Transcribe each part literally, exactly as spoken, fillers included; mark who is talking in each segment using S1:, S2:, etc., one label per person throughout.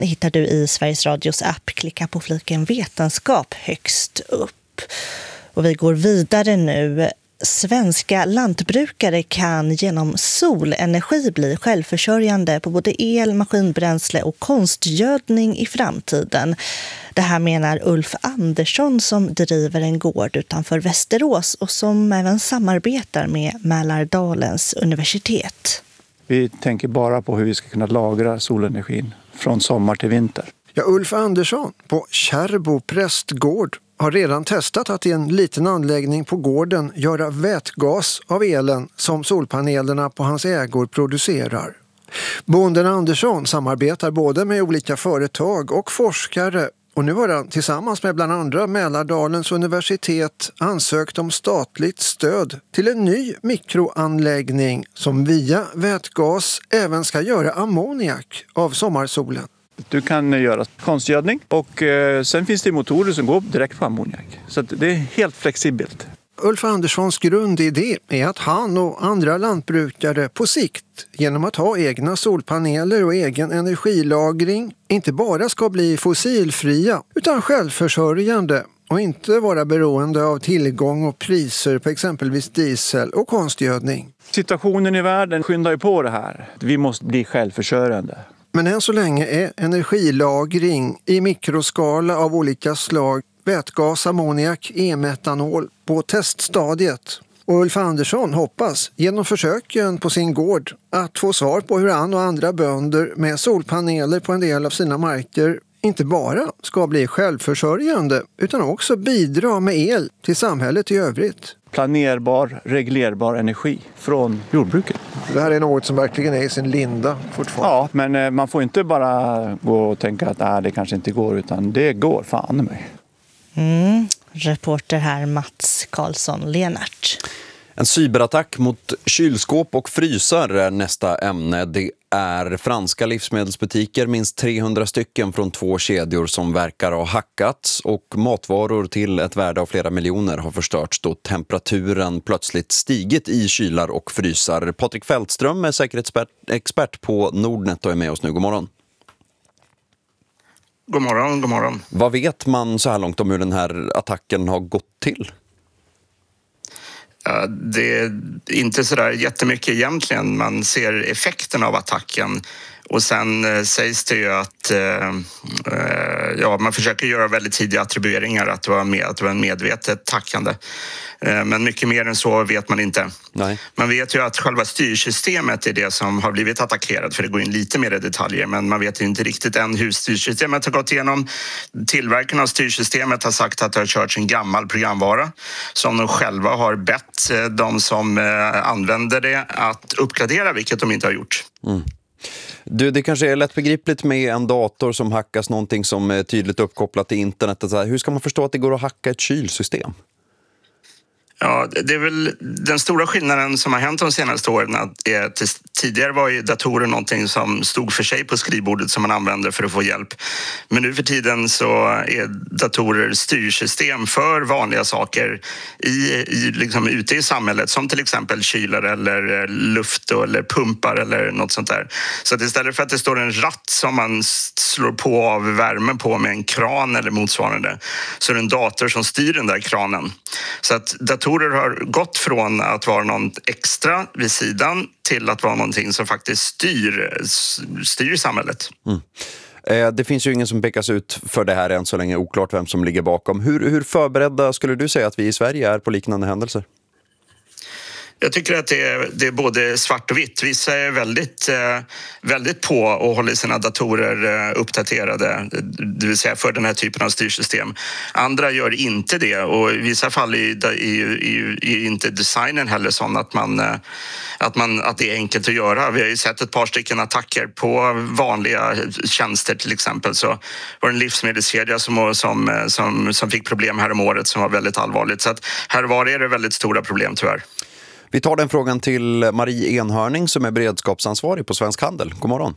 S1: Det hittar du i Sveriges Radios app. Klicka på fliken vetenskap högst upp. Och vi går vidare nu. Svenska lantbrukare kan genom solenergi bli självförsörjande på både el, maskinbränsle och konstgödning i framtiden. Det här menar Ulf Andersson som driver en gård utanför Västerås och som även samarbetar med Mälardalens universitet.
S2: Vi tänker bara på hur vi ska kunna lagra solenergin från sommar till vinter.
S3: Ja, Ulf Andersson på Kärrbo prästgård har redan testat att i en liten anläggning på gården göra vätgas av elen som solpanelerna på hans ägor producerar. Bonden Andersson samarbetar både med olika företag och forskare och nu har han tillsammans med bland andra Mälardalens universitet ansökt om statligt stöd till en ny mikroanläggning som via vätgas även ska göra ammoniak av sommarsolen.
S2: Du kan göra konstgödning och eh, sen finns det motorer som går direkt på ammoniak. Så att det är helt flexibelt.
S3: Ulf Anderssons grundidé är att han och andra lantbrukare på sikt genom att ha egna solpaneler och egen energilagring inte bara ska bli fossilfria utan självförsörjande och inte vara beroende av tillgång och priser på exempelvis diesel och konstgödning.
S2: Situationen i världen skyndar ju på det här. Vi måste bli självförsörjande.
S3: Men än så länge är energilagring i mikroskala av olika slag, vätgas, ammoniak, e-metanol på teststadiet. Och Ulf Andersson hoppas genom försöken på sin gård att få svar på hur han och andra bönder med solpaneler på en del av sina marker inte bara ska bli självförsörjande utan också bidra med el till samhället i övrigt.
S2: Planerbar, reglerbar energi från jordbruket.
S3: Det här är något som verkligen är i sin linda fortfarande.
S2: Ja, men man får inte bara gå och tänka att äh, det kanske inte går, utan det går fan mig.
S1: Mm. Reporter här Mats Karlsson-Lenart.
S4: En cyberattack mot kylskåp och frysar är nästa ämne. Det är franska livsmedelsbutiker, minst trehundra stycken från två kedjor som verkar ha hackats och matvaror till ett värde av flera miljoner har förstörts då temperaturen plötsligt stigit i kylar och frysar. Patrik Fältström är säkerhetsexpert på Nordnet och är med oss nu. God morgon.
S5: God morgon, god morgon.
S4: Vad vet man så här långt om hur den här attacken har gått till?
S5: Det är inte så där jättemycket egentligen. Man ser effekten av attacken och sen eh, sägs det ju att eh, ja, man försöker göra väldigt tidiga attribueringar att det var, med, att det var en medvetet tackande. Eh, men mycket mer än så vet man inte.
S4: Nej.
S5: Man vet ju att själva styrsystemet är det som har blivit attackerat, för det går in lite mer i detaljer, men man vet inte riktigt än hur styrsystemet har gått igenom. Tillverkarna av styrsystemet har sagt att det har körts en gammal programvara som de själva har bett de som eh, använder det att uppgradera, vilket de inte har gjort.
S4: Mm. Du, det kanske är lättbegripligt med en dator som hackas, någonting som är tydligt uppkopplat till internet. Hur ska man förstå att det går att hacka ett kylsystem?
S5: Ja, det är väl den stora skillnaden som har hänt de senaste åren. Att är att tidigare var ju datorer någonting som stod för sig på skrivbordet som man använde för att få hjälp. Men nu för tiden så är datorer styrsystem för vanliga saker i, i, liksom ute i samhället, som till exempel kylar eller luft eller pumpar eller något sånt där. Så att istället för att det står en ratt som man slår på av värmen på med en kran eller motsvarande, så är det en dator som styr den där kranen. Så att datorer har gått från att vara något extra vid sidan till att vara någonting som faktiskt styr, styr samhället.
S4: Mm. Eh, det finns ju ingen som pekas ut för det här än så länge, oklart vem som ligger bakom. Hur, hur förberedda skulle du säga att vi i Sverige är på liknande händelser?
S5: Jag tycker att det är, det är både svart och vitt. Vissa är väldigt, väldigt på och håller sina datorer uppdaterade, det vill säga för den här typen av styrsystem. Andra gör inte det, och i vissa fall är, är, är, är inte designen heller sån att, man, att, man, att det är enkelt att göra. Vi har ju sett ett par stycken attacker på vanliga tjänster till exempel. Så var det en livsmedelskedja som, som, som, som fick problem här om året som var väldigt allvarligt. Så att här var det väldigt stora problem tyvärr.
S4: Vi tar den frågan till Marie Enhörning som är beredskapsansvarig på Svensk Handel. God morgon.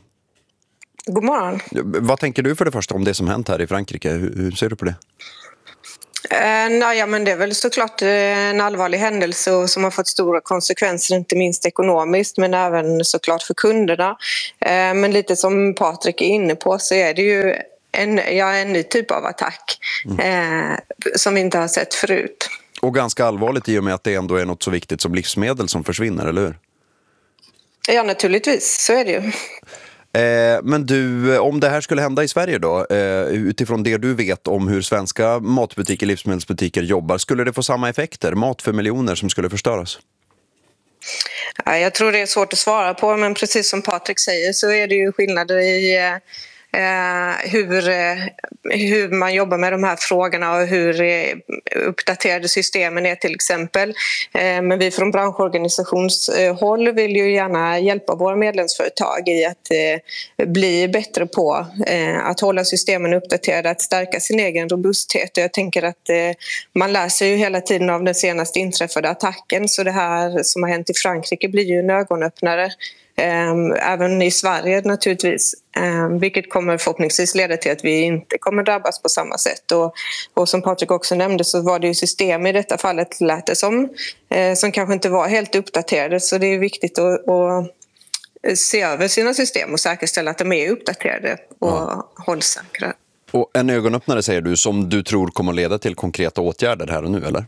S6: God morgon.
S4: Vad tänker du för det första om det som hänt här i Frankrike? Hur, hur ser du på det?
S6: Eh, nej, ja, men det är väl såklart en allvarlig händelse som har fått stora konsekvenser, inte minst ekonomiskt men även såklart för kunderna. Eh, men lite som Patrik är inne på så är det ju en, ja, en ny typ av attack mm. eh, som vi inte har sett förut.
S4: Och ganska allvarligt i och med att det ändå är något så viktigt som livsmedel som försvinner, eller hur?
S6: Ja, naturligtvis. Så är det ju.
S4: Eh, men du, om det här skulle hända i Sverige då, eh, utifrån det du vet om hur svenska matbutiker, livsmedelsbutiker jobbar, skulle det få samma effekter? Mat för miljoner som skulle förstöras?
S6: Ja, jag tror det är svårt att svara på, men precis som Patrik säger så är det ju skillnader i eh, hur, eh, hur man jobbar med de här frågorna och hur eh, uppdaterade systemen är till exempel. Eh, men vi från branschorganisationshåll vill ju gärna hjälpa våra medlemsföretag i att eh, bli bättre på eh, att hålla systemen uppdaterade, att stärka sin egen robusthet. Och jag tänker att eh, man lär sig ju hela tiden av den senaste inträffade attacken, så det här som har hänt i Frankrike blir ju en ögonöppnare. Även i Sverige naturligtvis, vilket kommer förhoppningsvis leda till att vi inte kommer drabbas på samma sätt. Och, och som Patrik också nämnde så var det ju system i detta fallet lät det som, som kanske inte var helt uppdaterade, så det är viktigt att, att se över sina system och säkerställa att de är uppdaterade och ja. hålls säkra.
S4: Och en ögonöppnare säger du som du tror kommer att leda till konkreta åtgärder här och nu, eller?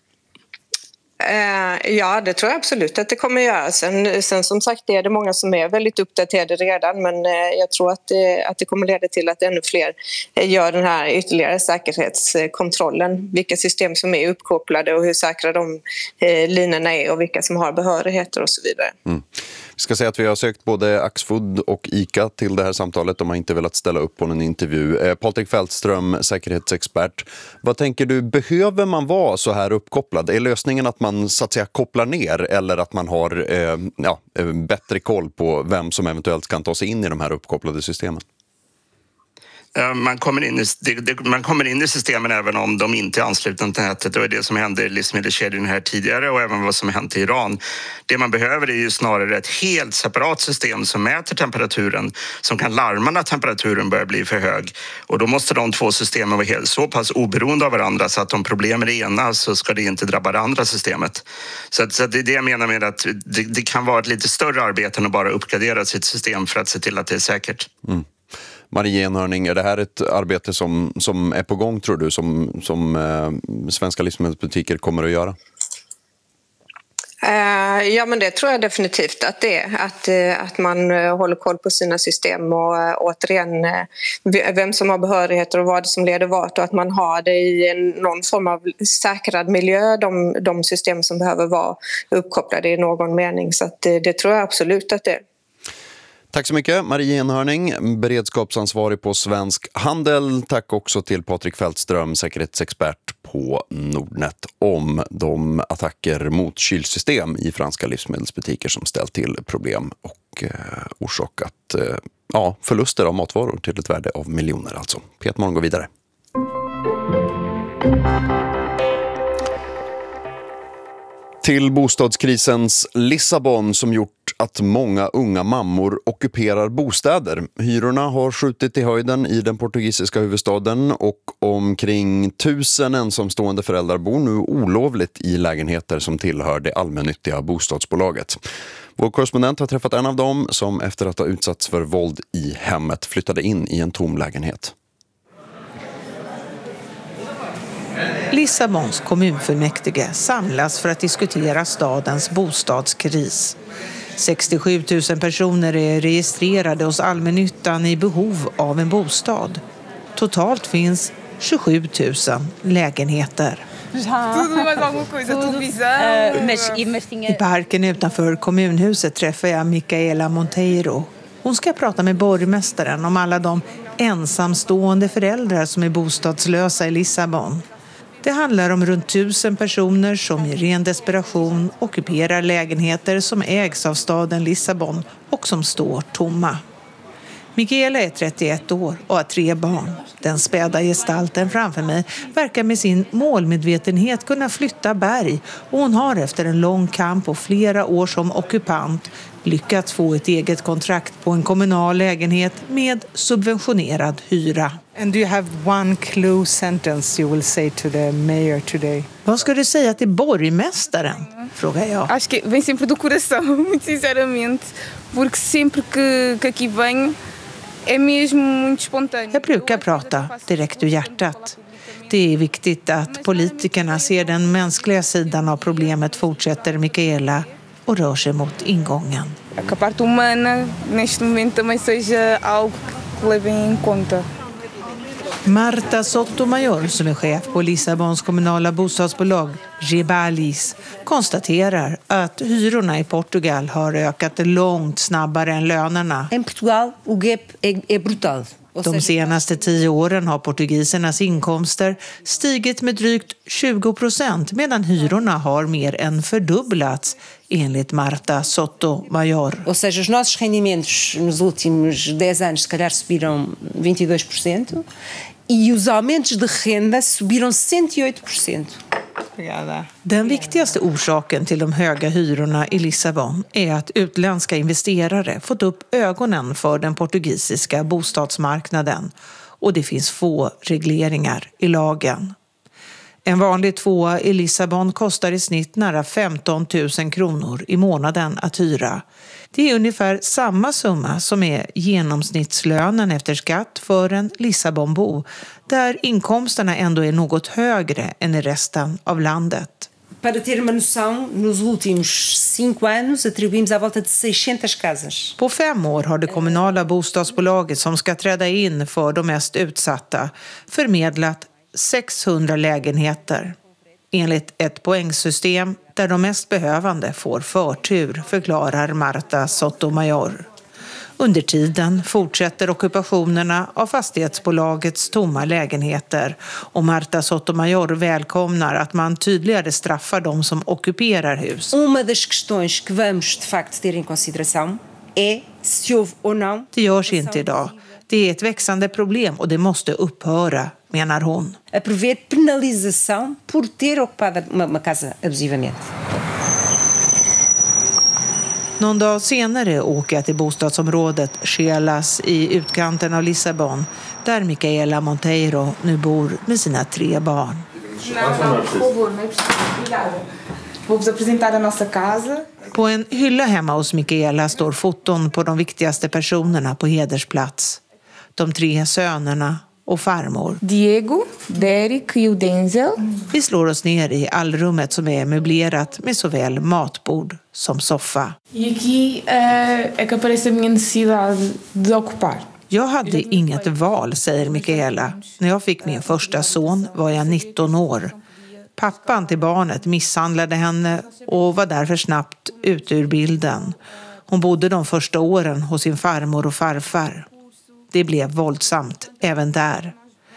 S6: Ja, det tror jag absolut att det kommer att göra. Sen, sen som sagt är det många som är väldigt uppdaterade redan, men jag tror att det, att det kommer leda till att ännu fler gör den här ytterligare säkerhetskontrollen. Vilka system som är uppkopplade och hur säkra de linorna är och vilka som har behörigheter och så vidare. Mm.
S4: Vi ska säga att vi har sökt både Axfood och ICA till det här samtalet. De har inte velat ställa upp på en intervju. Patrik Fältström, säkerhetsexpert. Vad tänker du, behöver man vara så här uppkopplad? Är lösningen att man så att säga kopplar ner eller att man har eh, ja, bättre koll på vem som eventuellt kan ta sig in i de här uppkopplade systemen?
S5: Man kommer, in i, man kommer in i systemen även om de inte är anslutna till nätet. Det är det som hände i livsmedelskedjan här tidigare och även vad som hänt i Iran. Det man behöver är ju snarare ett helt separat system som mäter temperaturen, som kan larma när temperaturen börjar bli för hög. Och då måste de två systemen vara helt, så pass oberoende av varandra så att om problem är det ena så ska det inte drabba det andra systemet. Så, att, så att det är det jag menar med att det, det kan vara ett lite större arbete än att bara uppgradera sitt system för att se till att det är säkert. Mm.
S4: Marie Enhörning, är det här ett arbete som, som är på gång, tror du, som, som eh, svenska livsmedelsbutiker kommer att göra?
S6: Uh, ja, men det tror jag definitivt att det är. Att, uh, att man uh, håller koll på sina system och uh, återigen uh, vem som har behörigheter och vad som leder vart och att man har det i en, någon form av säkrad miljö, de, de system som behöver vara uppkopplade i någon mening. Så att, uh, det tror jag absolut att det är.
S4: Tack så mycket, Marie Enhörning, beredskapsansvarig på Svensk Handel. Tack också till Patrik Fältström, säkerhetsexpert på Nordnet, om de attacker mot kylsystem i franska livsmedelsbutiker som ställt till problem och eh, orsakat eh, ja, förluster av matvaror till ett värde av miljoner alltså. P ett Morgon går vidare. Till bostadskrisens Lissabon som gjort att många unga mammor ockuperar bostäder. Hyrorna har skjutit i höjden i den portugisiska huvudstaden och omkring tusen ensamstående föräldrar bor nu olovligt i lägenheter som tillhör det allmännyttiga bostadsbolaget. Vår korrespondent har träffat en av dem som efter att ha utsatts för våld i hemmet flyttade in i en tom lägenhet.
S7: Lissabons kommunfullmäktige samlas för att diskutera stadens bostadskris. sextiosju tusen personer är registrerade hos allmännyttan i behov av en bostad. Totalt finns tjugosju tusen lägenheter. I parken utanför kommunhuset träffar jag Micaela Monteiro. Hon ska prata med borgmästaren om alla de ensamstående föräldrar som är bostadslösa i Lissabon. Det handlar om runt tusen personer som i ren desperation ockuperar lägenheter som ägs av staden Lissabon och som står tomma. Mikaela är trettioett år och har tre barn. Den späda gestalten framför mig verkar med sin målmedvetenhet kunna flytta berg, och hon har efter en lång kamp och flera år som ockupant lyckats få ett eget kontrakt på en kommunal lägenhet med subventionerad hyra.
S8: And do you have one clue sentence you will say to the mayor today?
S7: Vad ska du säga till borgmästaren? Frågar jag.
S9: Acho que vem sempre do coração, muito sinceramente, porque sempre que, que aqui venho é mesmo muito espontâneo.
S7: Jag brukar prata direkt ur hjärtat. Det är viktigt att politikerna ser den mänskliga sidan av problemet, fortsätter Mikaela och rör sig mot ingången.
S9: Que a parte humana neste momento também seja algo que levem em conta.
S7: Marta Sotomayor, som är chef på Lissabons kommunala bostadsbolag Gebalis, konstaterar att hyrorna i Portugal har ökat långt snabbare än lönerna.
S10: I Portugal o gap är brutal.
S7: De senaste tio åren har portugisernas inkomster stigit med drygt tjugo procent, medan hyrorna har mer än fördubblats, enligt Marta Sotomayor.
S10: Ou seja, os nossos rendimentos nos últimos dez anos se calhar subiram vinte e dois por cento e os aumentos de renda subiram cento e oito por cento.
S7: Den viktigaste orsaken till de höga hyrorna i Lissabon är att utländska investerare fått upp ögonen för den portugisiska bostadsmarknaden, och det finns få regleringar i lagen. En vanlig tvåa i Lissabon kostar i snitt nära femton tusen kronor i månaden att hyra. Det är ungefär samma summa som är genomsnittslönen efter skatt för en Lissabonbo, där inkomsterna ändå är något högre än i resten av landet.
S10: Para ter uma noção, nos últimos cinco anos atribuímos à volta de seiscentas casas.
S7: På fem år har det kommunala bostadsbolaget som ska träda in för de mest utsatta förmedlat sexhundra lägenheter. Enligt ett poängsystem där de mest behövande får förtur, förklarar Marta Sotomayor. Under tiden fortsätter ockupationerna av fastighetsbolagets tomma lägenheter, och Marta Sotomayor välkomnar att man tydligare straffar de som ockuperar hus.
S10: Uma das questões que vamos de facto ter em consideração é se houve ou não.
S7: Det görs inte idag. Det är ett växande problem och det måste upphöra, menar hon.
S10: A prever penalização por ter ocupado uma, uma casa abusivamente.
S7: Någon dag senare åker jag till bostadsområdet Chelas i utkanten av Lissabon, där Micaela Monteiro nu bor med sina tre barn. På en hylla hemma hos Micaela står foton på de viktigaste personerna på hedersplats. De tre sönerna och farmor.
S9: Diego, Derek e o Denzel.
S7: Vi slår oss ner i allrummet som är möblerat med såväl matbord som soffa.
S9: E aqui é que aparece a minha necessidade de ocupar.
S7: Jag hade inget val, säger Micaela. När jag fick min första son var jag nitton år. Pappan till barnet misshandlade henne och var därför snabbt ut ur bilden. Hon bodde de första åren hos sin farmor och farfar. Det blev våldsamt även där.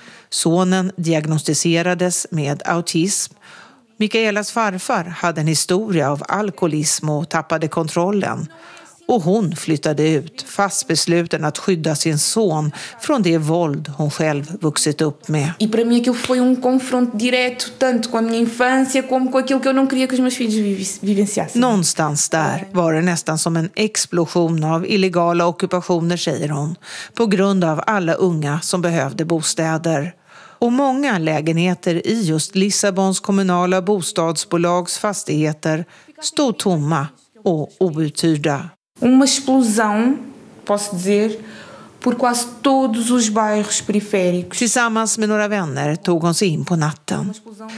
S7: Sonen diagnostiserades med autism. Micaelas farfar hade en historia av alkoholism och tappade kontrollen. Och hon flyttade ut, fast besluten att skydda sin son från det våld hon själv vuxit upp med.
S9: E para mim aquilo foi um confronto direto, tanto com a minha infância como com aquilo que eu não queria que os meus filhos vivenciassem.
S7: Någonstans där var det nästan som en explosion av illegala ockupationer, säger hon, på grund av alla unga som behövde bostäder. Och många lägenheter i just Lissabons kommunala bostadsbolags fastigheter stod tomma och outhyrda.
S9: Uma explosão, posso dizer, por quase todos os bairros periféricos.
S7: Tillsammans med några vänner tog hon sig in på natten.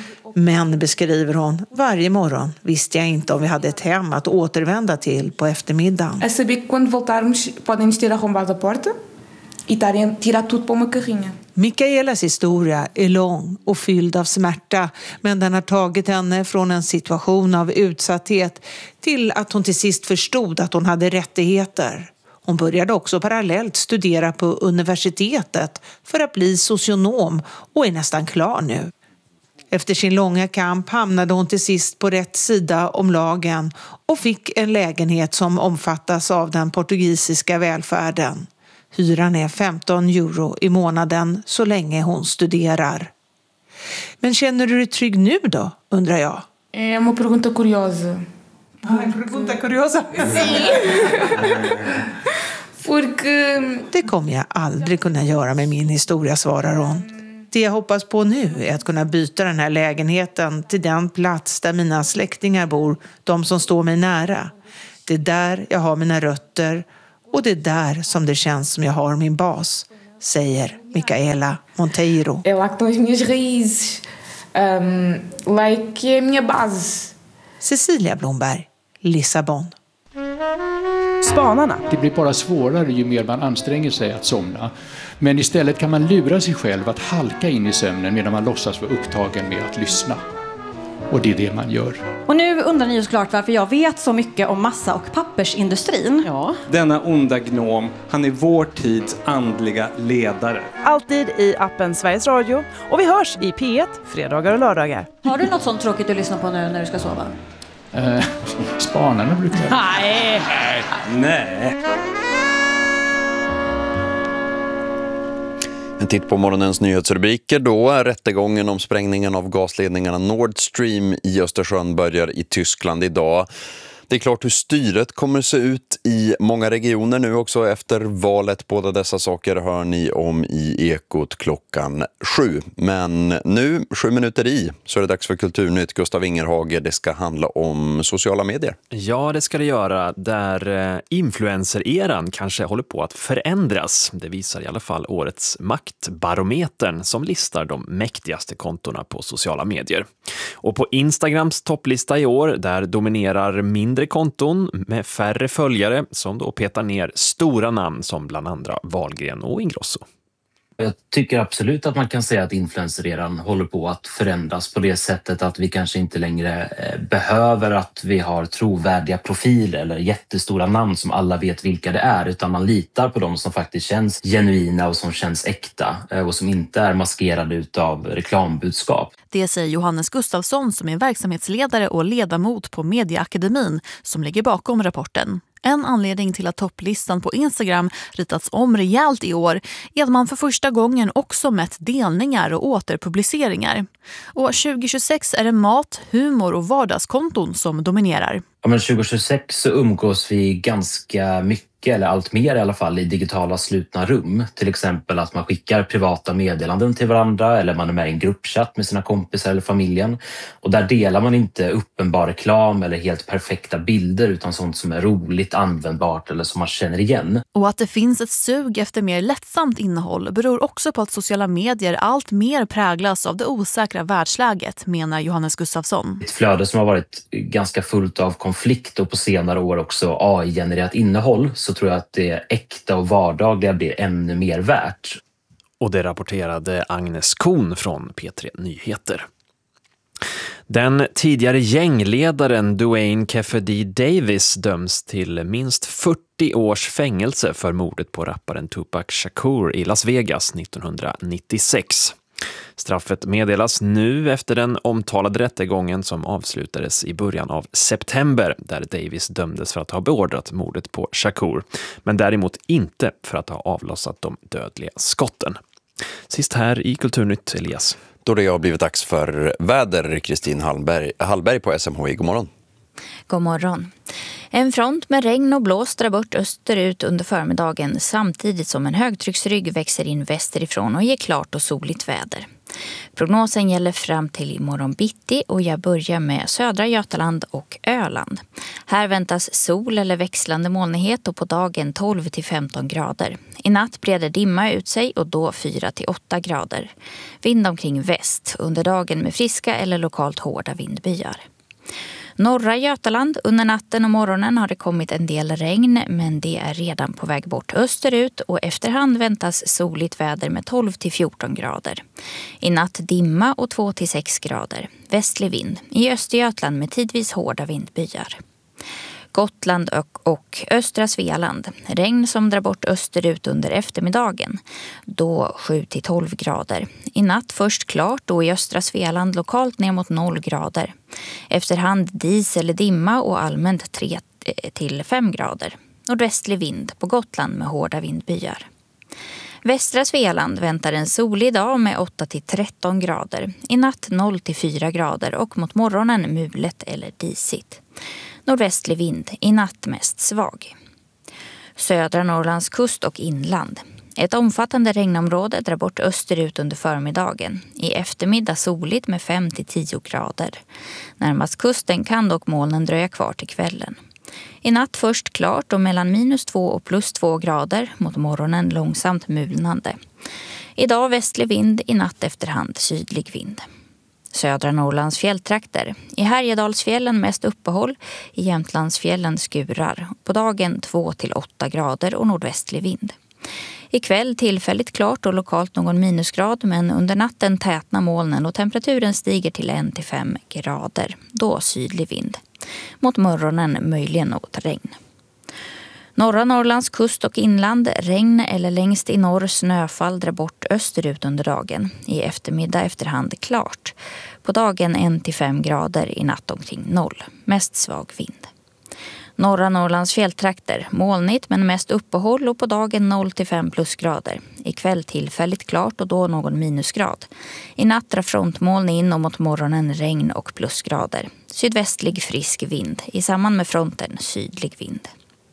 S7: Men, beskriver hon, varje morgon visste jag inte om vi hade ett hem att återvända till på eftermiddagen.
S9: A saber que quando voltarmos podem nos ter arrombado a porta e tarem tirar tudo på uma carrinha.
S7: Micaelas historia är lång och fylld av smärta, men den har tagit henne från en situation av utsatthet till att hon till sist förstod att hon hade rättigheter. Hon började också parallellt studera på universitetet för att bli socionom och är nästan klar nu. Efter sin långa kamp hamnade hon till sist på rätt sida om lagen och fick en lägenhet som omfattas av den portugisiska välfärden. Hyran är femton euro i månaden så länge hon studerar. Men känner du dig trygg nu då, undrar jag?
S9: É uma pergunta curiosa.
S7: Ah, en pregunta curiosa.
S9: Porque...
S7: Det kommer jag aldrig kunna göra med min historia, svarar hon. Det jag hoppas på nu är att kunna byta den här lägenheten till den plats där mina släktingar bor, de som står mig nära. Det är där jag har mina rötter och det är där som det känns som jag har min bas, säger Micaela Monteiro.
S9: É lá que estão as minhas raízes. Um, lá é que é a minha base.
S7: Cecilia Blomberg, Lissabon.
S11: Spanarna. Det blir bara svårare ju mer man anstränger sig att somna. Men istället kan man lura sig själv att halka in i sömnen medan man låtsas vara upptagen med att lyssna. Och det är det man gör.
S12: Och nu undrar ni ju såklart varför jag vet så mycket om massa- och pappersindustrin.
S13: Ja. Denna onda gnom, han är vår tids andliga ledare.
S14: Alltid i appen Sveriges Radio. Och vi hörs i P ett, fredagar och lördagar.
S12: Har du något sånt tråkigt du lyssnar på nu när du ska sova?
S11: Eh, spanarna brukar jag.
S12: Nej.
S13: Nej.
S4: En titt på morgonens nyhetsrubriker då. Rättegången om sprängningen av gasledningarna Nord Stream i Östersjön börjar i Tyskland idag. Det är klart hur styret kommer se ut i många regioner nu också efter valet. Båda dessa saker hör ni om i Ekot klockan sju. Men nu, sju minuter i, så är det dags för Kulturnytt. Gustav Ingerhage, det ska handla om sociala medier.
S15: Ja, det ska det göra. Där influencer-eran kanske håller på att förändras. Det visar i alla fall årets Maktbarometern som listar de mäktigaste kontorna på sociala medier. Och på Instagrams topplista i år, där dominerar mindre konton med färre följare som då petar ner stora namn som bland andra Wahlgren och Ingrosso.
S16: Jag tycker absolut att man kan säga att influencereran håller på att förändras på det sättet att vi kanske inte längre behöver att vi har trovärdiga profiler eller jättestora namn som alla vet vilka det är, utan man litar på dem som faktiskt känns genuina och som känns äkta och som inte är maskerade utav reklambudskap.
S17: Det säger Johannes Gustafsson som är verksamhetsledare och ledamot på Mediaakademin som ligger bakom rapporten. En anledning till att topplistan på Instagram ritats om rejält i år är att man för första gången också mätt delningar och återpubliceringar. Och tjugo tjugosex är det mat, humor och vardagskonton som dominerar.
S16: Ja, men tjugo tjugosex så umgås vi ganska mycket, eller allt mer i alla fall, i digitala slutna rum. Till exempel att man skickar privata meddelanden till varandra eller man är med i en gruppchatt med sina kompisar eller familjen. Och där delar man inte uppenbar reklam eller helt perfekta bilder utan sånt som är roligt, användbart eller som man känner igen.
S17: Och att det finns ett sug efter mer lättsamt innehåll beror också på att sociala medier allt mer präglas av det osäkra världsläget, menar Johannes Gustafsson.
S16: Ett flöde som har varit ganska fullt av konflikt och på senare år också A I-genererat innehåll, så tror jag att det äkta och vardagliga blir ännu mer värt.
S15: Och det rapporterade Agnes Kohn från P tre Nyheter. Den tidigare gängledaren Duane Keffe Davis döms till minst fyrtio års fängelse för mordet på rapparen Tupac Shakur i Las Vegas nittonhundranittiosex. Straffet meddelas nu efter den omtalade rättegången som avslutades i början av september där Davis dömdes för att ha beordrat mordet på Shakur, men däremot inte för att ha avlossat de dödliga skotten. Sist här i Kulturnytt, Elias.
S4: Då det har blivit dags för väder, Kristin Hallberg, Hallberg på S M H I. God morgon.
S18: God morgon. En front med regn och blåst drar bort österut under förmiddagen samtidigt som en högtrycksrygg växer in västerifrån och ger klart och soligt väder. Prognosen gäller fram till imorgon bitti och jag börjar med södra Götaland och Öland. Här väntas sol eller växlande molnighet och på dagen tolv till femton grader. I natt breder dimma ut sig och då fyra till åtta grader. Vind omkring väst, under dagen med friska eller lokalt hårda vindbyar. Norra Götaland, under natten och morgonen har det kommit en del regn men det är redan på väg bort österut och efterhand väntas soligt väder med tolv till fjorton grader. I natt dimma och två till sex grader. Västlig vind. I Östergötland med tidvis hårda vindbyar. Gotland och, och östra Svealand. Regn som drar bort österut under eftermiddagen. Då sju till tolv grader. I natt först klart och i östra Svealand lokalt ner mot noll grader. Efterhand dis eller dimma och allmänt tre till fem grader. Nordvästlig vind på Gotland med hårda vindbyar. Västra Svealand väntar en solig dag med åtta till tretton grader. I natt noll till fyra grader och mot morgonen mulet eller disigt. Nordvästlig vind, i natt mest svag. Södra Norrlands kust och inland. Ett omfattande regnområde drar bort österut under förmiddagen. I eftermiddag soligt med fem till tio grader. Närmast kusten kan dock molnen dröja kvar till kvällen. I natt först klart och mellan minus två och plus två grader, mot morgonen långsamt mulnande. Idag västlig vind, i natt efterhand sydlig vind. Södra Norrlands fjälltrakter. I Härjedalsfjällen mest uppehåll, i Jämtlandsfjällen skurar. På dagen två till åtta grader och nordvästlig vind. Ikväll tillfälligt klart och lokalt någon minusgrad, men under natten tätnar molnen och temperaturen stiger till ett till fem grader. Då sydlig vind. Mot morgonen möjligen något regn. Norra Norrlands kust och inland, regn eller längst i norr snöfall drar bort österut under dagen. I eftermiddag efterhand klart. På dagen ett till fem grader, i natt omkring noll. Mest svag vind. Norra Norrlands fjälltrakter, molnigt men mest uppehåll och på dagen noll till fem plusgrader. Ikväll tillfälligt klart och då någon minusgrad. I natt drar frontmoln in och mot morgonen regn och plusgrader. Sydvästlig frisk vind, i samband med fronten sydlig vind.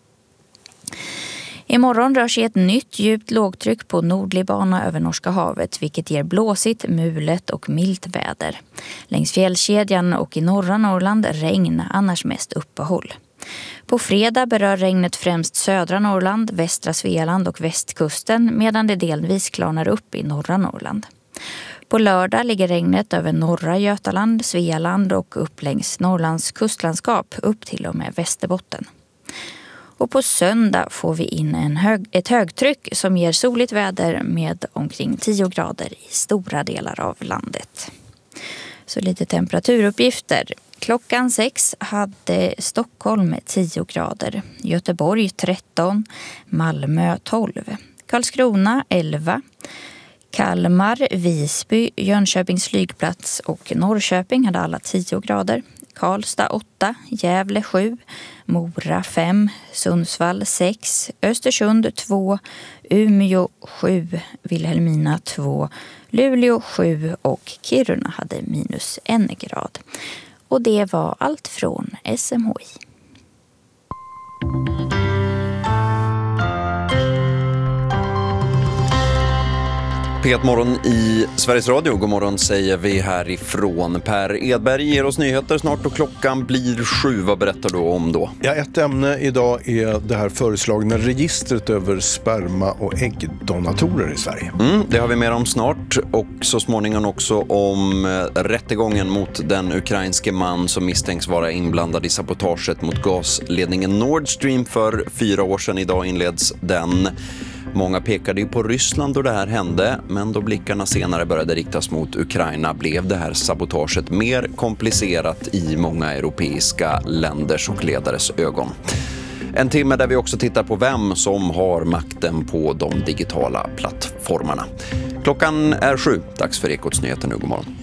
S18: Imorgon rör sig ett nytt djupt lågtryck på nordlig bana över Norska havet, vilket ger blåsigt, mulet och milt väder. Längs fjällkedjan och i norra Norrland regn, annars mest uppehåll. På fredag berör regnet främst södra Norrland, västra Svealand och västkusten, medan det delvis klarnar upp i norra Norrland. På lördag ligger regnet över norra Götaland, Svealand och upp längs Norrlands kustlandskap upp till och med Västerbotten. Och på söndag får vi in en hög, ett högtryck som ger soligt väder med omkring tio grader i stora delar av landet. Så lite temperaturuppgifter. Klockan sex hade Stockholm tio grader, Göteborg tretton, Malmö tolv, Karlskrona elva, Kalmar, Visby, Jönköpings flygplats och Norrköping hade alla tio grader. Karlstad åtta, Gävle sju, Mora fem, Sundsvall sex, Östersund två, Umeå sju, Vilhelmina två, Luleå sju och Kiruna hade minus en grad. Och det var allt från S M H I.
S4: P ett morgon i Sveriges Radio. God morgon säger vi härifrån. Per Edberg ger oss nyheter snart och klockan blir sju. Vad berättar du om då?
S19: Ja, ett ämne idag är det här föreslagna registret över sperma- och äggdonatorer i Sverige.
S4: Mm, det har vi mer om snart och så småningom också om rättegången mot den ukrainske man som misstänks vara inblandad i sabotaget mot gasledningen Nord Stream för fyra år sedan. Idag inleds den. Många pekade ju på Ryssland då det här hände, men då blickarna senare började riktas mot Ukraina blev det här sabotaget mer komplicerat i många europeiska länders och ledares ögon. En timme där vi också tittar på vem som har makten på de digitala plattformarna. Klockan är sju, dags för Ekots nyheter nu, god morgon.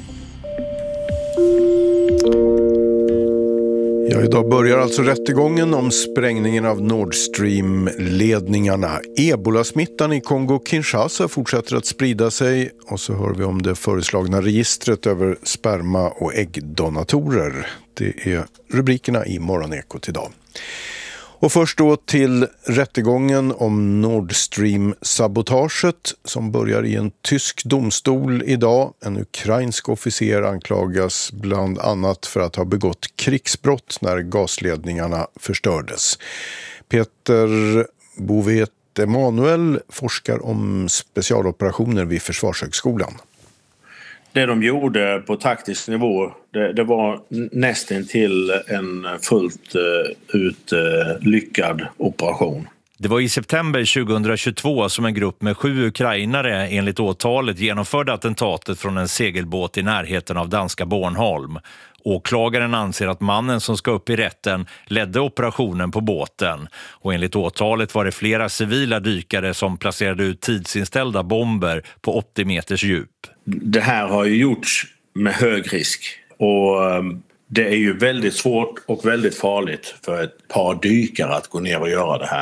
S19: Ja, idag börjar alltså rättegången om sprängningen av Nord Stream-ledningarna. Ebola-smittan i Kongo-Kinshasa fortsätter att sprida sig och så hör vi om det föreslagna registret över sperma- och äggdonatorer. Det är rubrikerna i Morgonekot idag. Och först då till rättegången om Nord Stream-sabotaget som börjar i en tysk domstol idag. En ukrainsk officer anklagas bland annat för att ha begått krigsbrott när gasledningarna förstördes. Peter Bovet Emanuel forskar om specialoperationer vid Försvarshögskolan.
S20: Det de gjorde på taktisk nivå, det, det var nästan till en fullt uh, ut uh, lyckad operation.
S21: Det var i september tjugohundratjugotvå som en grupp med sju ukrainare enligt åtalet genomförde attentatet från en segelbåt i närheten av danska Bornholm. Åklagaren anser att mannen som ska upp i rätten ledde operationen på båten. Och enligt åtalet var det flera civila dykare som placerade ut tidsinställda bomber på åttio meters djup.
S20: Det här har ju gjorts med hög risk och det är ju väldigt svårt och väldigt farligt för ett par dykare att gå ner och göra det här.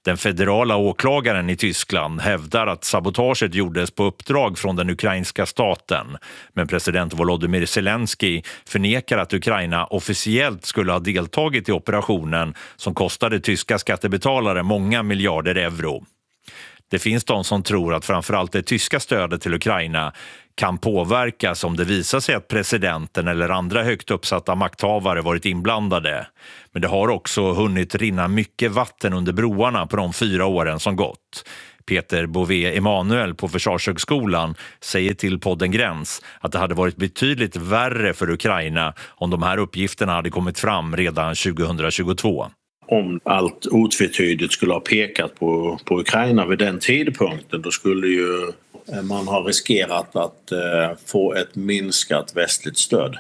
S21: Den federala åklagaren i Tyskland hävdar att sabotaget gjordes på uppdrag från den ukrainska staten. Men president Volodymyr Zelensky förnekar att Ukraina officiellt skulle ha deltagit i operationen som kostade tyska skattebetalare många miljarder euro. Det finns de som tror att framförallt det tyska stödet till Ukraina kan påverkas om det visar sig att presidenten eller andra högt uppsatta makthavare varit inblandade. Men det har också hunnit rinna mycket vatten under broarna på de fyra åren som gått. Peter Bové Emanuel på Försvarshögskolan säger till podden Gräns att det hade varit betydligt värre för Ukraina om de här uppgifterna hade kommit fram redan tjugohundratjugotvå.
S20: Om allt otvetydigt skulle ha pekat på, på Ukraina vid den tidpunkten, då skulle ju man ha riskerat att eh, få ett minskat västligt stöd.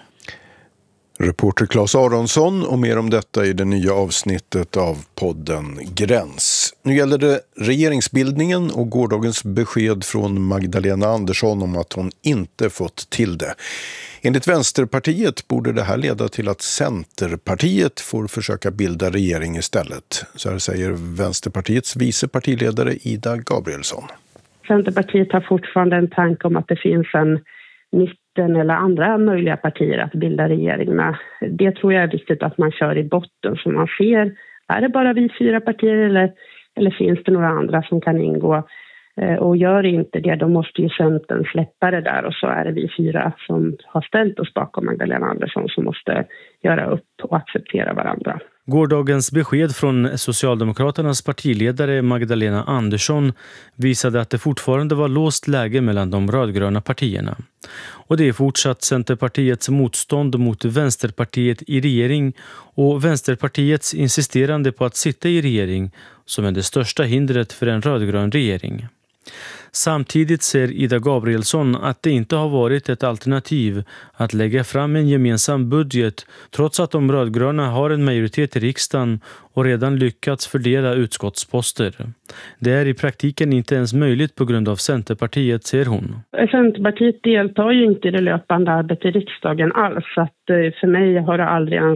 S19: Reporter Claes Aronsson och mer om detta i det nya avsnittet av podden Gräns. Nu gäller det regeringsbildningen och gårdagens besked från Magdalena Andersson om att hon inte fått till det. Enligt Vänsterpartiet borde det här leda till att Centerpartiet får försöka bilda regering istället. Så här säger Vänsterpartiets vice partiledare Ida Gabrielsson.
S3: Centerpartiet har fortfarande en tanke om att det finns en mitten eller andra möjliga partier att bilda regering med. Det tror jag är viktigt att man kör i botten så man ser, är det bara vi fyra partier eller, eller finns det några andra som kan ingå? Och gör inte det, då måste ju Centern släppa det där och så är det vi fyra som har ställt oss bakom Magdalena Andersson som måste göra upp och acceptera varandra.
S22: Gårdagens besked från Socialdemokraternas partiledare Magdalena Andersson visade att det fortfarande var låst läge mellan de rödgröna partierna. Och det är fortsatt Centerpartiets motstånd mot Vänsterpartiet i regering och Vänsterpartiets insisterande på att sitta i regering som är det största hindret för en rödgrön regering. Samtidigt ser Ida Gabrielsson att det inte har varit ett alternativ att lägga fram en gemensam budget trots att de rödgröna har en majoritet i riksdagen och redan lyckats fördela utskottsposter. Det är i praktiken inte ens möjligt på grund av Centerpartiet, säger hon.
S3: Centerpartiet deltar ju inte i det löpande arbetet i riksdagen alls, så att för mig har det aldrig ens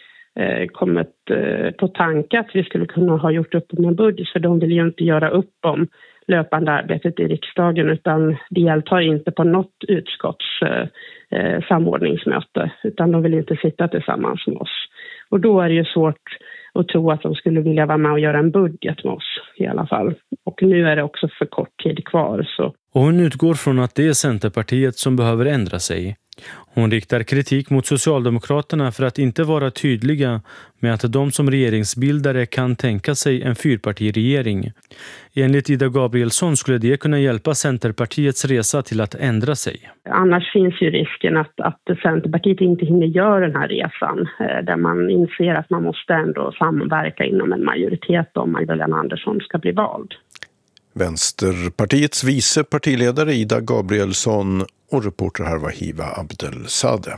S3: kommit på tanke att vi skulle kunna ha gjort upp om en budget, för de vill ju inte göra upp om löpande arbetet i riksdagen utan deltar inte på något utskotts eh, samordningsmöte utan de vill inte sitta tillsammans med oss. Och då är det ju svårt att tro att de skulle vilja vara med och göra en budget med oss i alla fall. Och nu är det också för kort tid kvar. Så.
S22: Och hon utgår från att det är Centerpartiet som behöver ändra sig. Hon riktar kritik mot Socialdemokraterna för att inte vara tydliga med att de som regeringsbildare kan tänka sig en fyrpartiregering. Enligt Ida Gabrielsson skulle det kunna hjälpa Centerpartiets resa till att ändra sig.
S3: Annars finns ju risken att, att Centerpartiet inte hinner göra den här resan där man inser att man måste ändå samverka inom en majoritet om Magdalena Andersson ska bli vald.
S19: Vänsterpartiets vice partiledare Ida Gabrielsson och reporter här var Hiva Abdelsade.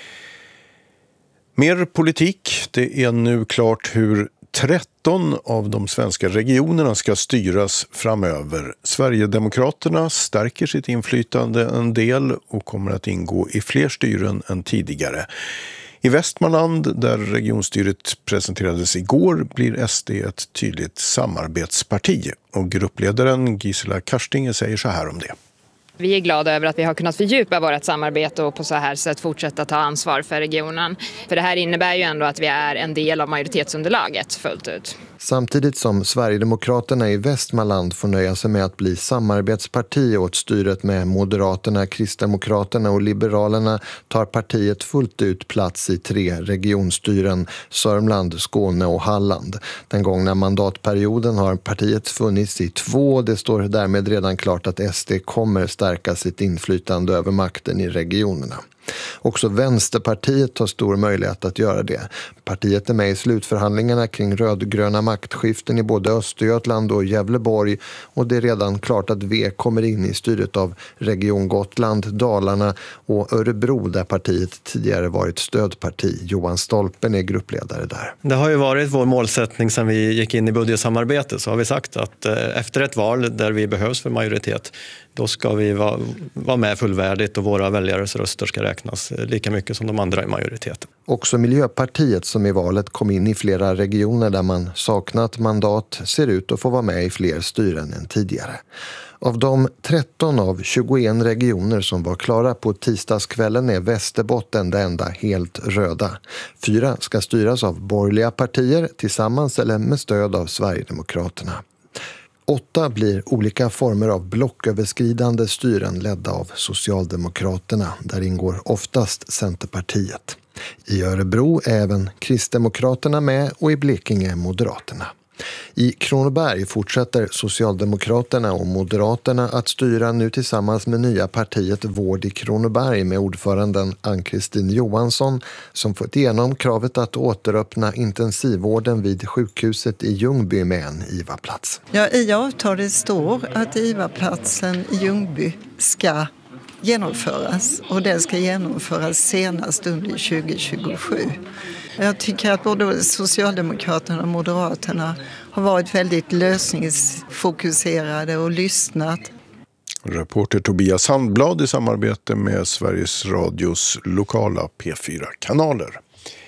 S19: Mer politik. Det är nu klart hur tretton av de svenska regionerna ska styras framöver. Sverigedemokraterna stärker sitt inflytande en del och kommer att ingå i fler styren än tidigare. I Västmanland, där regionstyret presenterades igår, blir S D ett tydligt samarbetsparti. Och gruppledaren Gisela Karstinge säger så här om det.
S23: Vi är glada över att vi har kunnat fördjupa vårt samarbete och på så här sätt fortsätta ta ansvar för regionen. För det här innebär ju ändå att vi är en del av majoritetsunderlaget fullt ut.
S24: Samtidigt som Sverigedemokraterna i Västmanland får nöja sig med att bli samarbetsparti åt styret med Moderaterna, Kristdemokraterna och Liberalerna tar partiet fullt ut plats i tre regionstyren, Sörmland, Skåne och Halland. Den gångna mandatperioden har partiet funnits i två och det står därmed redan klart att S D kommer stärka sitt inflytande över makten i regionerna. Också Vänsterpartiet har stor möjlighet att göra det. Partiet är med i slutförhandlingarna kring rödgröna maktskiften i både Östergötland och Gävleborg och det är redan klart att V kommer in i styret av Region Gotland, Dalarna och Örebro där partiet tidigare varit stödparti. Johan Stolpen är gruppledare där.
S25: Det har ju varit vår målsättning sedan vi gick in i budgetsamarbetet, så har vi sagt att efter ett val där vi behövs för majoritet, Då ska vi vara, vara med fullvärdigt och våra väljares röster ska räknas lika mycket som de andra i majoriteten.
S24: Också Miljöpartiet som i valet kom in i flera regioner där man saknat mandat ser ut att få vara med i fler styren än tidigare. Av de tretton av tjugoen regioner som var klara på tisdagskvällen är Västerbotten det enda helt röda. Fyra ska styras av borgerliga partier tillsammans eller med stöd av Sverigedemokraterna. Åtta blir olika former av blocköverskridande styren ledda av Socialdemokraterna. Där ingår oftast Centerpartiet. I Örebro är även Kristdemokraterna med och i Blekinge Moderaterna. I Kronoberg fortsätter Socialdemokraterna och Moderaterna att styra nu tillsammans med nya partiet Vård i Kronoberg med ordföranden Ann-Kristin Johansson som fått igenom kravet att återöppna intensivvården vid sjukhuset i Ljungby med en I V A-plats.
S1: Ja, i avtalet står att I V A-platsen i Ljungby ska genomföras och den ska genomföras senast under tjugo tjugosju. Jag tycker att både Socialdemokraterna och Moderaterna har varit väldigt lösningsfokuserade och lyssnat.
S19: Reporter Tobias Handblad i samarbete med Sveriges Radios lokala P fyra-kanaler.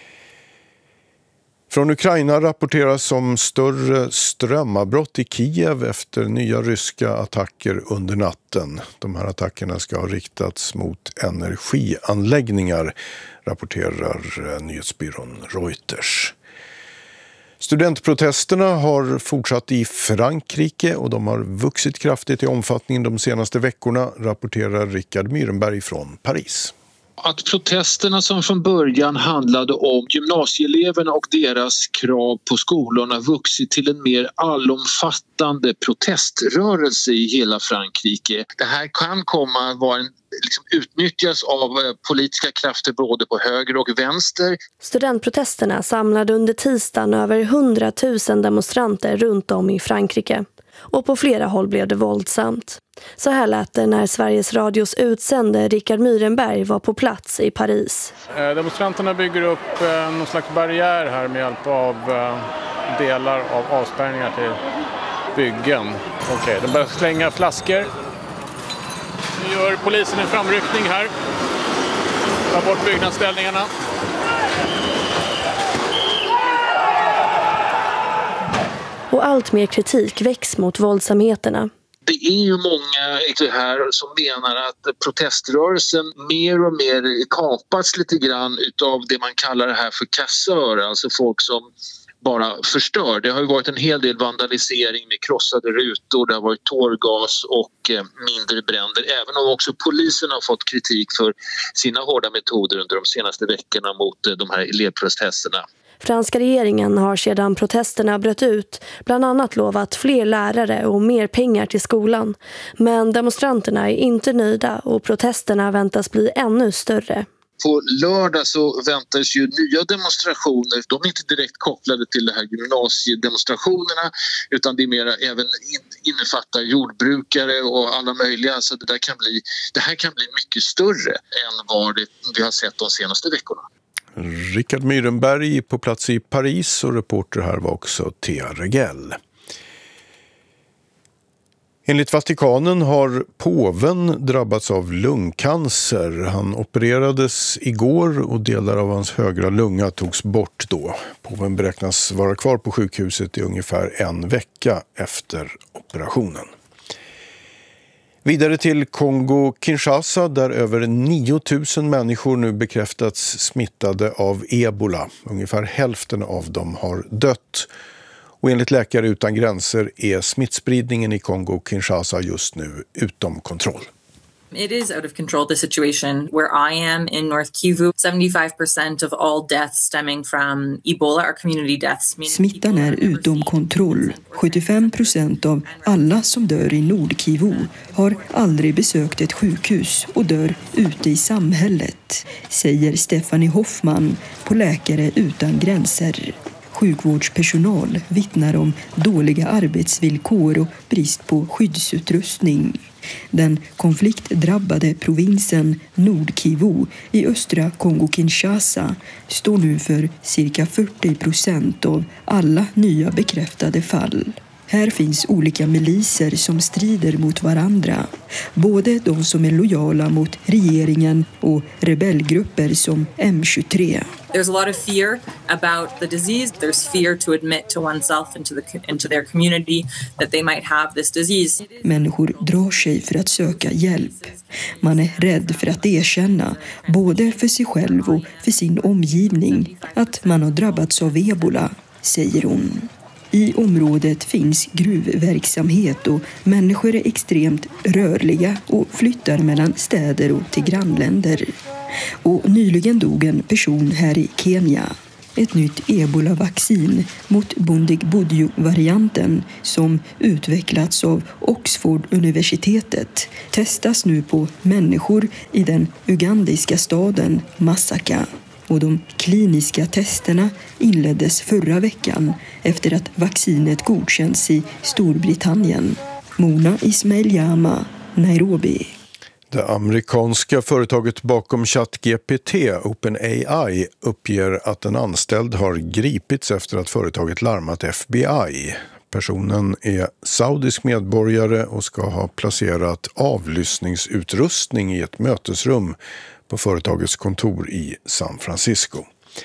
S19: Från Ukraina rapporteras om större strömavbrott i Kiev efter nya ryska attacker under natten. De här attackerna ska ha riktats mot energianläggningar, rapporterar nyhetsbyrån Reuters. Studentprotesterna har fortsatt i Frankrike och de har vuxit kraftigt i omfattning de senaste veckorna, rapporterar Rickard Myrenberg från Paris.
S2: Att protesterna som från början handlade om gymnasieeleverna och deras krav på skolorna vuxit till en mer allomfattande proteströrelse i hela Frankrike. Det här kan komma att vara en, liksom, utnyttjas av politiska krafter både på höger och vänster.
S5: Studentprotesterna samlade under tisdagen över hundratusen demonstranter runt om i Frankrike. Och på flera håll blev det våldsamt. Så här lät det när Sveriges Radios utsände Rickard Myrenberg var på plats i Paris.
S6: Demonstranterna bygger upp någon slags barriär här med hjälp av delar av avspärrningar till byggen. Okej, de börjar slänga flaskor. Nu gör polisen en framryckning här. Ta bort byggnadsställningarna.
S5: Och allt mer kritik väcks mot våldsamheterna.
S2: Det är ju många här som menar att proteströrelsen mer och mer kapats lite grann utav det man kallar det här för kassör, alltså folk som bara förstör. Det har ju varit en hel del vandalisering med krossade rutor, det har varit tårgas och mindre bränder. Även om också polisen har fått kritik för sina hårda metoder under de senaste veckorna mot de här elevprotesterna.
S5: Franska regeringen har sedan protesterna bröt ut bland annat lovat fler lärare och mer pengar till skolan. Men demonstranterna är inte nöjda och protesterna väntas bli ännu större.
S2: På lördag så väntas ju nya demonstrationer. De är inte direkt kopplade till det här gymnasiedemonstrationerna utan det är mer även innefattar jordbrukare och alla möjliga. Så det, där kan bli, det här kan bli mycket större än vad det, vi har sett de senaste veckorna.
S19: Rickard Myrenberg på plats i Paris och reporter här var också Thea Regell. Enligt Vatikanen har påven drabbats av lungcancer. Han opererades igår och delar av hans högra lunga togs bort då. Påven beräknas vara kvar på sjukhuset i ungefär en vecka efter operationen. Vidare till Kongo-Kinshasa där över nio tusen människor nu bekräftats smittade av ebola. Ungefär hälften av dem har dött. Och enligt Läkare utan gränser är smittspridningen i Kongo-Kinshasa just nu utom kontroll.
S8: It is out of control, the situation where I am in North Kivu. seventy-five percent of all deaths stemming from Ebola are community deaths.
S26: Smittan är utom kontroll. sjuttiofem procent av alla som dör i Nord-Kivu har aldrig besökt ett sjukhus och dör ute i samhället, säger Stephanie Hoffman på Läkare utan gränser. Sjukvårdspersonal vittnar om dåliga arbetsvillkor och brist på skyddsutrustning. Den konfliktdrabbade provinsen Nord-Kivu i östra Kongo-Kinshasa står nu för cirka fyrtio procent av alla nya bekräftade fall. Här finns olika miliser som strider mot varandra. Både de som är lojala mot regeringen och rebellgrupper som M tjugotre.
S8: There's a lot of fear about the disease. There's fear to admit to oneself and to, the, into their community that they might have this disease.
S26: Människor drar sig för att söka hjälp. Man är rädd för att erkänna, både för sig själv och för sin omgivning, att man har drabbats av ebola, säger hon. I området finns gruvverksamhet och människor är extremt rörliga och flyttar mellan städer och till grannländer. Och nyligen dog en person här i Kenya. Ett nytt ebola-vaccin mot Bundibugyo-varianten som utvecklats av Oxford-universitetet testas nu på människor i den ugandiska staden Masaka. Och de kliniska testerna inleddes förra veckan efter att vaccinet godkänts i Storbritannien. Mona Ismail-Jama, Nairobi.
S19: Det amerikanska företaget bakom ChatGPT, OpenAI, uppger att en anställd har gripits efter att företaget larmat F B I. Personen är saudisk medborgare och ska ha placerat avlyssningsutrustning i ett mötesrum på företagets kontor i San Francisco.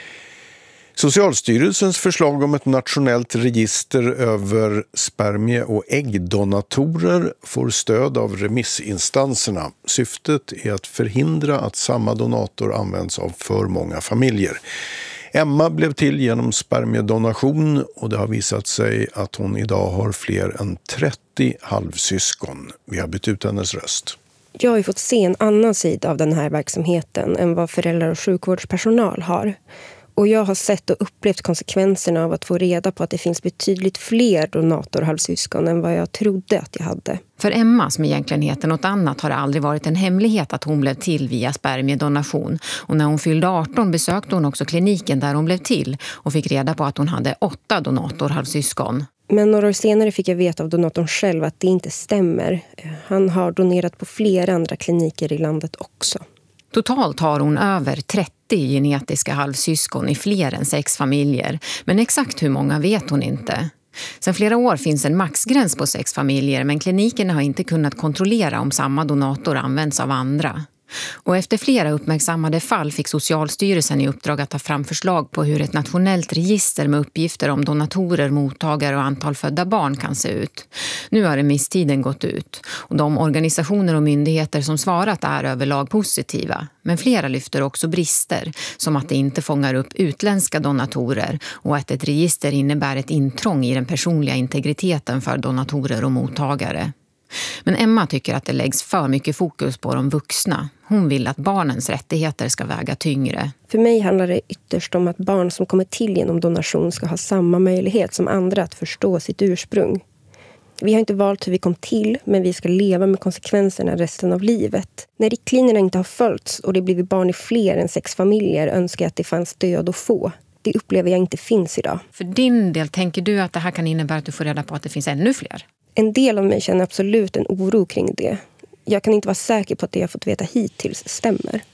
S19: Socialstyrelsens förslag om ett nationellt register över spermie- och äggdonatorer får stöd av remissinstanserna. Syftet är att förhindra att samma donator används av för många familjer. Emma blev till genom spermiedonation och det har visat sig att hon idag har fler än trettio halvsyskon. Vi har bytt ut hennes röst.
S7: Jag har ju fått se en annan sida av den här verksamheten än vad föräldrar och sjukvårdspersonal har. Och jag har sett och upplevt konsekvenserna av att få reda på att det finns betydligt fler donatorhalvsyskon än vad jag trodde att jag hade.
S9: För Emma, som egentligen heter något annat, har det aldrig varit en hemlighet att hon blev till via spermiedonation. Och när hon fyllde arton besökte hon också kliniken där hon blev till och fick reda på att hon hade åtta donatorhalvsyskon.
S7: Men några år senare fick jag veta av donatorn själv att det inte stämmer. Han har donerat på flera andra kliniker i landet också.
S9: Totalt har hon över trettio genetiska halvsyskon i fler än sex familjer. Men exakt hur många vet hon inte. Sedan flera år finns en maxgräns på sex familjer, men klinikerna har inte kunnat kontrollera om samma donator används av andra. Och efter flera uppmärksammade fall fick Socialstyrelsen i uppdrag att ta fram förslag på hur ett nationellt register med uppgifter om donatorer, mottagare och antal födda barn kan se ut. Nu har remisstiden gått ut och de organisationer och myndigheter som svarat är överlag positiva. Men flera lyfter också brister, som att det inte fångar upp utländska donatorer och att ett register innebär ett intrång i den personliga integriteten för donatorer och mottagare. Men Emma tycker att det läggs för mycket fokus på de vuxna. Hon vill att barnens rättigheter ska väga tyngre.
S7: För mig handlar det ytterst om att barn som kommer till genom donation ska ha samma möjlighet som andra att förstå sitt ursprung. Vi har inte valt hur vi kom till, men vi ska leva med konsekvenserna resten av livet. När riktlinjerna inte har följts och det blivit barn i fler än sex familjer önskar jag att det fanns stöd att få. Det upplever jag inte finns idag.
S9: För din del, tänker du att det här kan innebära att du får reda på att det finns ännu fler?
S7: En del av mig känner absolut en oro kring det. Jag kan inte vara säker på att det jag fått veta hittills stämmer.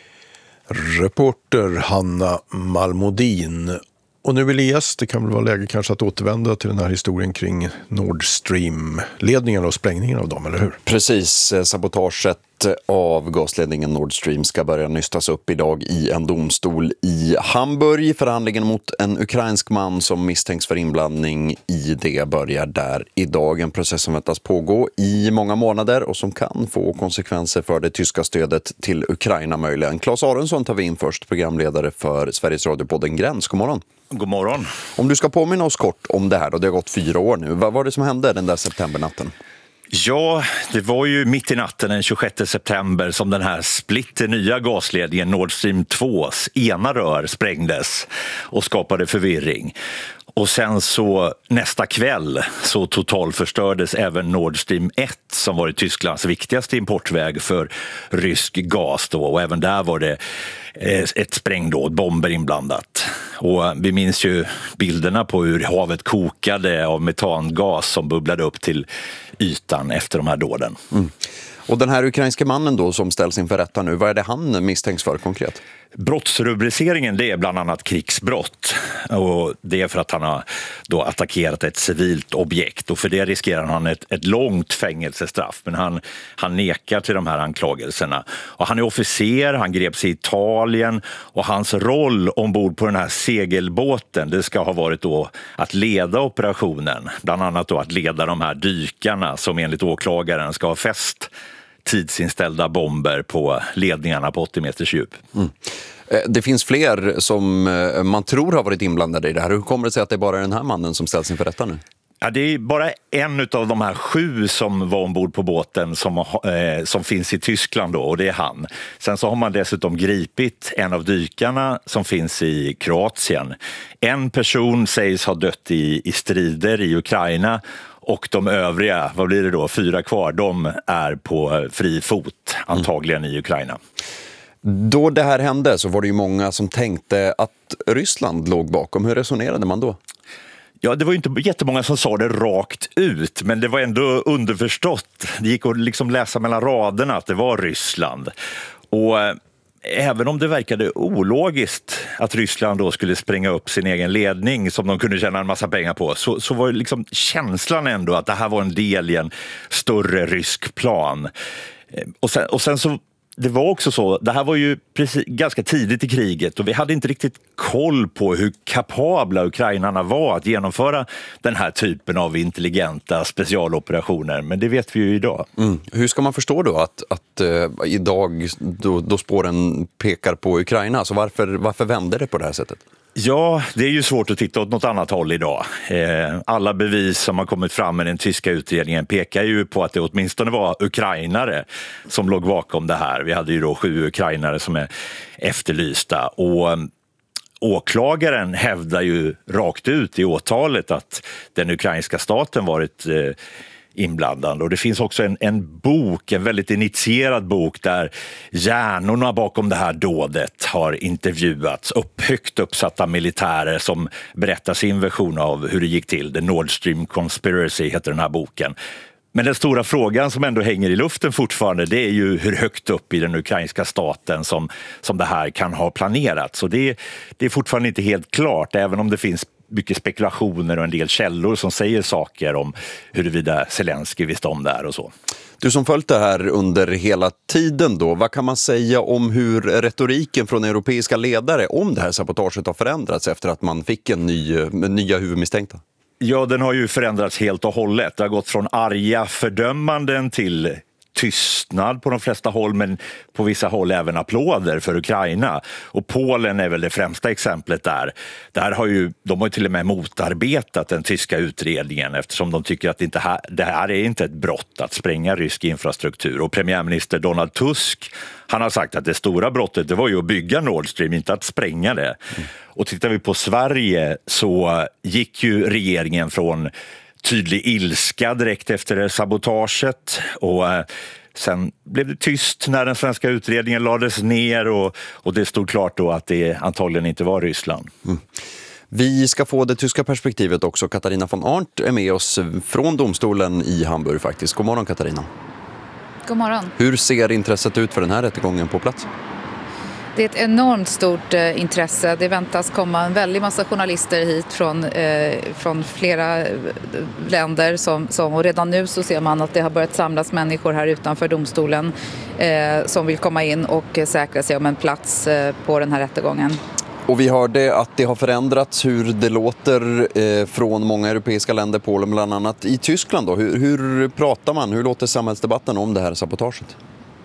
S19: Reporter Hanna Malmodin. Och nu Elias, det kan väl vara läge kanske att återvända till den här historien kring Nord Stream-ledningen och sprängningen av dem, eller hur?
S4: Precis, sabotaget av gasledningen Nord Stream ska börja nystas upp idag i en domstol i Hamburg. Förhandlingen mot en ukrainsk man som misstänks för inblandning i det börjar där idag. En process som väntas pågå i många månader och som kan få konsekvenser för det tyska stödet till Ukraina möjligen. Claes Aronsson tar vi in först, programledare för Sveriges Radio-podden Gräns. God morgon.
S21: God morgon.
S4: Om du ska påminna oss kort om det här, och det har gått fyra år nu. Vad var det som hände den där septembernatten?
S21: Ja, det var ju mitt i natten den tjugosjätte september som den här splitter nya gasledningen Nord Stream tvås ena rör sprängdes och skapade förvirring. Och sen så nästa kväll så totalförstördes även Nord Stream ett som var Tysklands viktigaste importväg för rysk gas då, och även där var det ett sprängdåd, bomber inblandat. Och vi minns ju bilderna på hur havet kokade av metangas som bubblade upp till ytan efter de här dåden.
S4: Mm. Och den här ukrainska mannen då som ställs inför rätta nu, vad är det han misstänks för konkret?
S21: Brottsrubriceringen, det är bland annat krigsbrott, och det är för att han har då attackerat ett civilt objekt, och för det riskerar han ett, ett långt fängelsestraff, men han, han nekar till de här anklagelserna. Och han är officer, han greps i Italien, och hans roll ombord på den här segelbåten, det ska ha varit då att leda operationen, bland annat då att leda de här dykarna som enligt åklagaren ska ha fäst tidsinställda bomber på ledningarna på åttio meters djup.
S4: Mm. Det finns fler som man tror har varit inblandade i det här. Hur kommer det sig att det är bara den här mannen som ställs inför rätta nu?
S21: Ja, det är bara en av de här sju som var ombord på båten som, eh, som finns i Tyskland då, och det är han. Sen så har man dessutom gripit en av dykarna som finns i Kroatien. En person sägs ha dött i, i strider i Ukraina, och de övriga, vad blir det då, fyra kvar, de är på fri fot, antagligen i Ukraina.
S4: Då det här hände så var det ju många som tänkte att Ryssland låg bakom. Hur resonerade man då?
S21: Ja, det var ju inte jättemånga som sa det rakt ut, men det var ändå underförstått. Det gick att liksom läsa mellan raderna att det var Ryssland. Och även om det verkade ologiskt att Ryssland då skulle spränga upp sin egen ledning som de kunde tjäna en massa pengar på, så, så var liksom känslan ändå att det här var en del i en större rysk plan. Och sen, och sen så det var också så, det här var ju precis, ganska tidigt i kriget, och vi hade inte riktigt koll på hur kapabla ukrainarna var att genomföra den här typen av intelligenta specialoperationer, men det vet vi ju idag.
S4: Mm. Hur ska man förstå då att, att uh, idag då, då spåren pekar på Ukraina, så varför, varför vänder det på det här sättet?
S21: Ja, det är ju svårt att titta åt något annat håll idag. Eh, alla bevis som har kommit fram med den tyska utredningen pekar ju på att det åtminstone var ukrainare som låg bakom det här. Vi hade ju då sju ukrainare som är efterlysta, och eh, åklagaren hävdar ju rakt ut i åtalet att den ukrainska staten varit eh, inblandande. Och det finns också en, en bok, en väldigt initierad bok där hjärnorna bakom det här dådet har intervjuats, upp, högt uppsatta militärer som berättar sin version av hur det gick till. The Nord Stream Conspiracy heter den här boken. Men den stora frågan som ändå hänger i luften fortfarande, det är ju hur högt upp i den ukrainska staten som, som det här kan ha planerats. Så det, det är fortfarande inte helt klart, även om det finns mycket spekulationer och en del källor som säger saker om huruvida Zelensky visste om det här och så.
S4: Du som följt det här under hela tiden då, vad kan man säga om hur retoriken från europeiska ledare om det här sabotaget har förändrats efter att man fick en ny, nya huvudmisstänkta?
S21: Ja, den har ju förändrats helt och hållet. Det har gått från arga fördömanden till tystnad på de flesta håll, men på vissa håll även applåder för Ukraina. Och Polen är väl det främsta exemplet där. Där har ju, de har ju till och med motarbetat den tyska utredningen eftersom de tycker att det, inte här, det här är inte ett brott att spränga rysk infrastruktur. Och premiärminister Donald Tusk, han har sagt att det stora brottet det var ju att bygga Nord Stream, inte att spränga det. Mm. Och tittar vi på Sverige så gick ju regeringen från tydlig ilska direkt efter sabotaget, och eh, sen blev det tyst när den svenska utredningen lades ner, och, och det stod klart då att det antagligen inte var Ryssland.
S4: Mm. Vi ska få det tyska perspektivet också. Katarina von Arndt är med oss från domstolen i Hamburg faktiskt. God morgon Katarina.
S10: God morgon.
S4: Hur ser intresset ut för den här rättegången på plats?
S10: Det är ett enormt stort eh, intresse. Det väntas komma en väldig massa journalister hit från, eh, från flera länder. Som, som, och redan nu så ser man att det har börjat samlas människor här utanför domstolen eh, som vill komma in och eh, säkra sig om en plats eh, på den här rättegången.
S4: Och vi hörde att det har förändrats hur det låter eh, från många europeiska länder, Polen bland annat. I Tyskland då, hur, hur pratar man? Hur låter samhällsdebatten om det här sabotaget?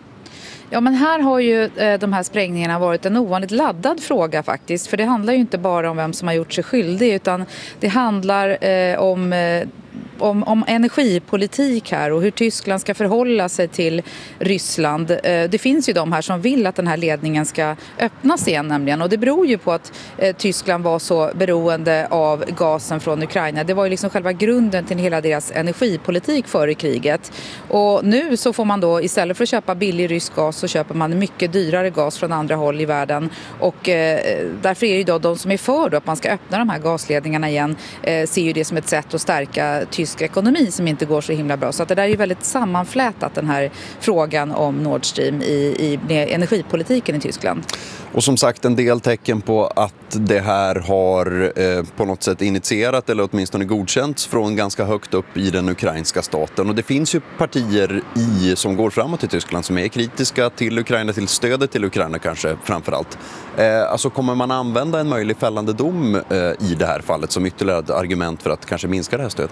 S10: Ja, men här har ju eh, de här sprängningarna varit en ovanligt laddad fråga faktiskt. För det handlar ju inte bara om vem som har gjort sig skyldig, utan det handlar eh, om... Eh, Om, om energipolitik här och hur Tyskland ska förhålla sig till Ryssland. Det finns ju de här som vill att den här ledningen ska öppnas igen nämligen. Och det beror ju på att eh, Tyskland var så beroende av gasen från Ukraina. Det var ju liksom själva grunden till hela deras energipolitik före kriget. Och nu så får man då istället för att köpa billig rysk gas så köper man mycket dyrare gas från andra håll i världen. Och eh, därför är ju då de som är för då att man ska öppna de här gasledningarna igen eh, ser ju det som ett sätt att stärka Tyskland tysk ekonomi som inte går så himla bra. Så att det där är ju väldigt sammanflätat, den här frågan om Nord Stream i, i med energipolitiken i Tyskland.
S4: Och som sagt, en del tecken på att det här har eh, på något sätt initierat eller åtminstone godkänts från ganska högt upp i den ukrainska staten. Och det finns ju partier i, som går framåt i Tyskland som är kritiska till Ukraina, till stödet till Ukraina kanske framförallt. Eh, alltså kommer man använda en möjlig fällande dom eh, i det här fallet som ytterligare ett argument för att kanske minska det här stödet?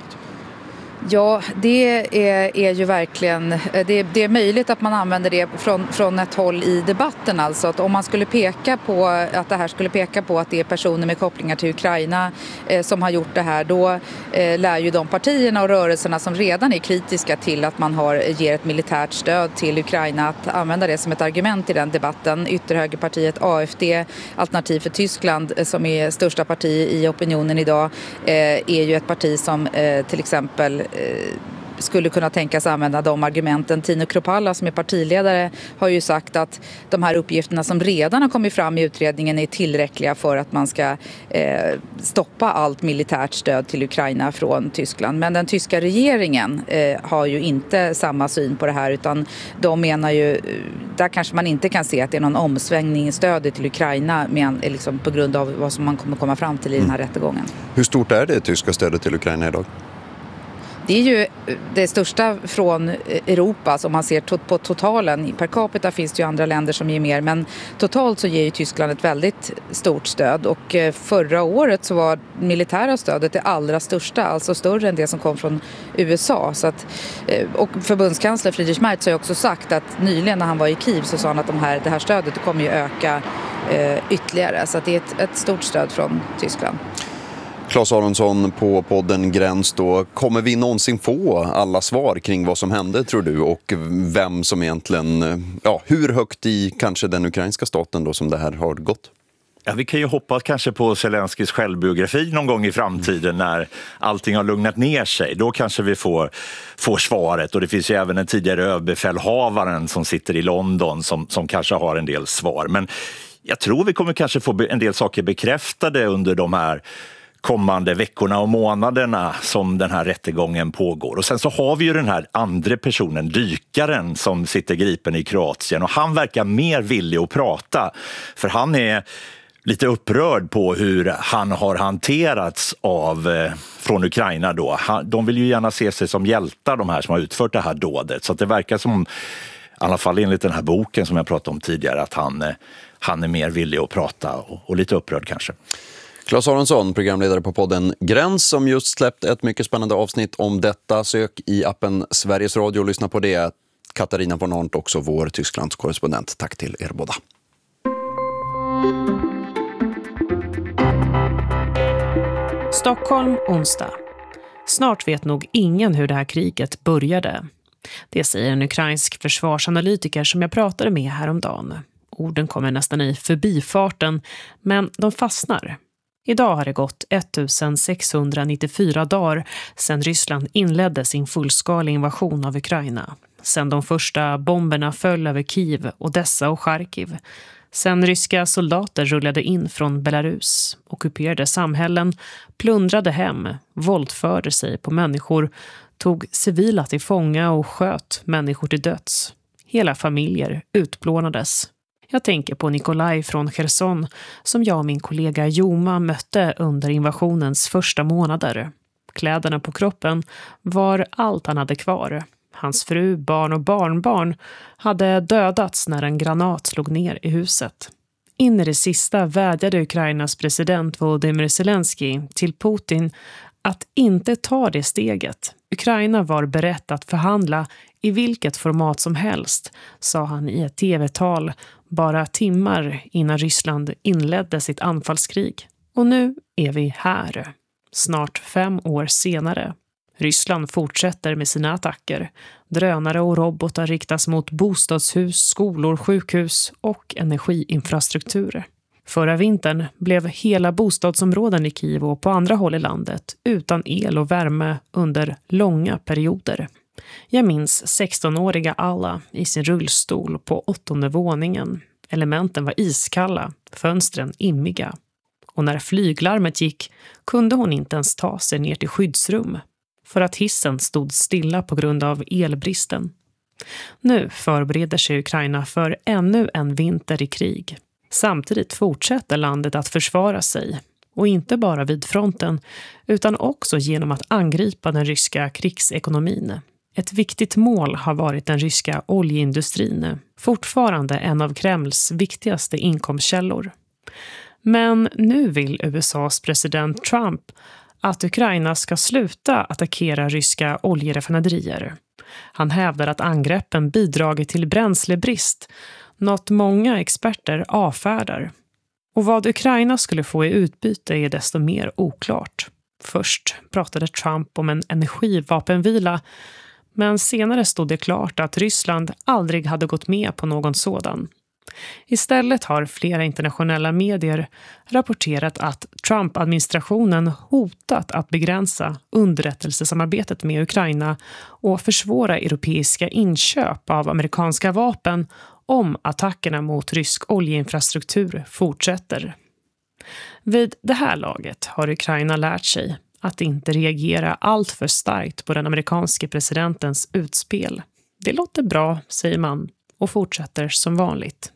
S10: Ja, det är, är ju verkligen, det, det är möjligt att man använder det från, från ett håll i debatten. Alltså att om man skulle peka på att det här skulle peka på att det är personer med kopplingar till Ukraina eh, som har gjort det här, då eh, lär ju de partierna och rörelserna som redan är kritiska till att man har, ger ett militärt stöd till Ukraina att använda det som ett argument i den debatten. Ytterhögerpartiet A F D, Alternativ för Tyskland, som är största parti i opinionen idag, eh, är ju ett parti som eh, till exempel skulle kunna tänkas använda de argumenten. Tino Kropalla som är partiledare har ju sagt att de här uppgifterna som redan har kommit fram i utredningen är tillräckliga för att man ska eh, stoppa allt militärt stöd till Ukraina från Tyskland. Men den tyska regeringen eh, har ju inte samma syn på det här, utan de menar ju, där kanske man inte kan se att det är någon omsvängning i stödet till Ukraina med, liksom på grund av vad som man kommer komma fram till i den här rättegången.
S4: Hur stort är det tyska stödet till Ukraina idag?
S10: Det är ju det största från Europa, som man ser på totalen. Per capita finns det ju andra länder som ger mer, men totalt så ger ju Tyskland ett väldigt stort stöd. Och förra året så var militära stödet det allra största, alltså större än det som kom från U S A. Så att, och förbundskansler Friedrich Merz har ju också sagt att nyligen när han var i Kiev så sa han att de här, det här stödet kommer ju öka eh, ytterligare. Så att det är ett, ett stort stöd från Tyskland.
S4: Claes Aronsson på podden Gräns då. Kommer vi någonsin få alla svar kring vad som hände, tror du? Och vem som egentligen, ja, hur högt i kanske den ukrainska staten då som det här har gått?
S21: Ja, vi kan ju hoppas kanske på Zelenskis självbiografi någon gång i framtiden när allting har lugnat ner sig. Då kanske vi får, får svaret. Och det finns ju även en tidigare överbefälhavaren som sitter i London som, som kanske har en del svar. Men jag tror vi kommer kanske få en del saker bekräftade under de här kommande veckorna och månaderna som den här rättegången pågår. Och sen så har vi ju den här andra personen, dykaren, som sitter gripen i Kroatien, och han verkar mer villig att prata, för han är lite upprörd på hur han har hanterats av eh, från Ukraina då. Han, de vill ju gärna se sig som hjältar, de här som har utfört det här dådet, så att det verkar som, i alla fall enligt den här boken som jag pratade om tidigare, att han, eh, han är mer villig att prata och, och lite upprörd kanske.
S4: Claes Aronsson, programledare på podden Gräns, som just släppt ett mycket spännande avsnitt om detta. Sök i appen Sveriges Radio och lyssna på det. Katarina von Arndt, också vår Tysklands korrespondent. Tack till er båda.
S11: Stockholm, onsdag. Snart vet nog ingen hur det här kriget började. Det säger en ukrainsk försvarsanalytiker som jag pratade med häromdagen. Orden kommer nästan i förbifarten, men de fastnar. Idag har det gått sextonhundranittiofyra dagar sedan Ryssland inledde sin fullskaliga invasion av Ukraina. Sedan de första bomberna föll över Kiev, Odessa och Charkiv. Sedan ryska soldater rullade in från Belarus, ockuperade samhällen, plundrade hem, våldförde sig på människor, tog civila till fånga och sköt människor till döds. Hela familjer utplånades. Jag tänker på Nikolaj från Cherson som jag och min kollega Joma mötte under invasionens första månader. Kläderna på kroppen var allt han hade kvar. Hans fru, barn och barnbarn hade dödats när en granat slog ner i huset. In i det sista vädjade Ukrainas president Volodymyr Zelensky till Putin att inte ta det steget. Ukraina var berett att förhandla i vilket format som helst, sa han i ett tv-tal bara timmar innan Ryssland inledde sitt anfallskrig. Och nu är vi här, snart fem år senare. Ryssland fortsätter med sina attacker. Drönare och robotar riktas mot bostadshus, skolor, sjukhus och energiinfrastrukturer. Förra vintern blev hela bostadsområden i Kiev och på andra håll i landet utan el och värme under långa perioder. Jag minns sextonåriga Alla i sin rullstol på åttonde våningen. Elementen var iskalla, fönstren immiga. Och när flyglarmet gick kunde hon inte ens ta sig ner till skyddsrum. för att hissen stod stilla på grund av elbristen. Nu förbereder sig Ukraina för ännu en vinter i krig. Samtidigt fortsätter landet att försvara sig. Och inte bara vid fronten, utan också genom att angripa den ryska krigsekonomin. Ett viktigt mål har varit den ryska oljeindustrin, fortfarande en av Kremls viktigaste inkomstkällor. Men nu vill U S A:s president Trump att Ukraina ska sluta attackera ryska oljeraffinaderier. Han hävdar att angreppen bidragit till bränslebrist, något många experter avfärdar. Och vad Ukraina skulle få i utbyte är desto mer oklart. Först pratade Trump om en energivapenvila, men senare stod det klart att Ryssland aldrig hade gått med på någon sådan. Istället har flera internationella medier rapporterat att Trump-administrationen hotat att begränsa underrättelsesamarbetet med Ukraina och försvåra europeiska inköp av amerikanska vapen om attackerna mot rysk oljeinfrastruktur fortsätter. Vid det här laget har Ukraina lärt sig att inte reagera allt för starkt på den amerikanske presidentens utspel. Det låter bra, säger man, och fortsätter som vanligt.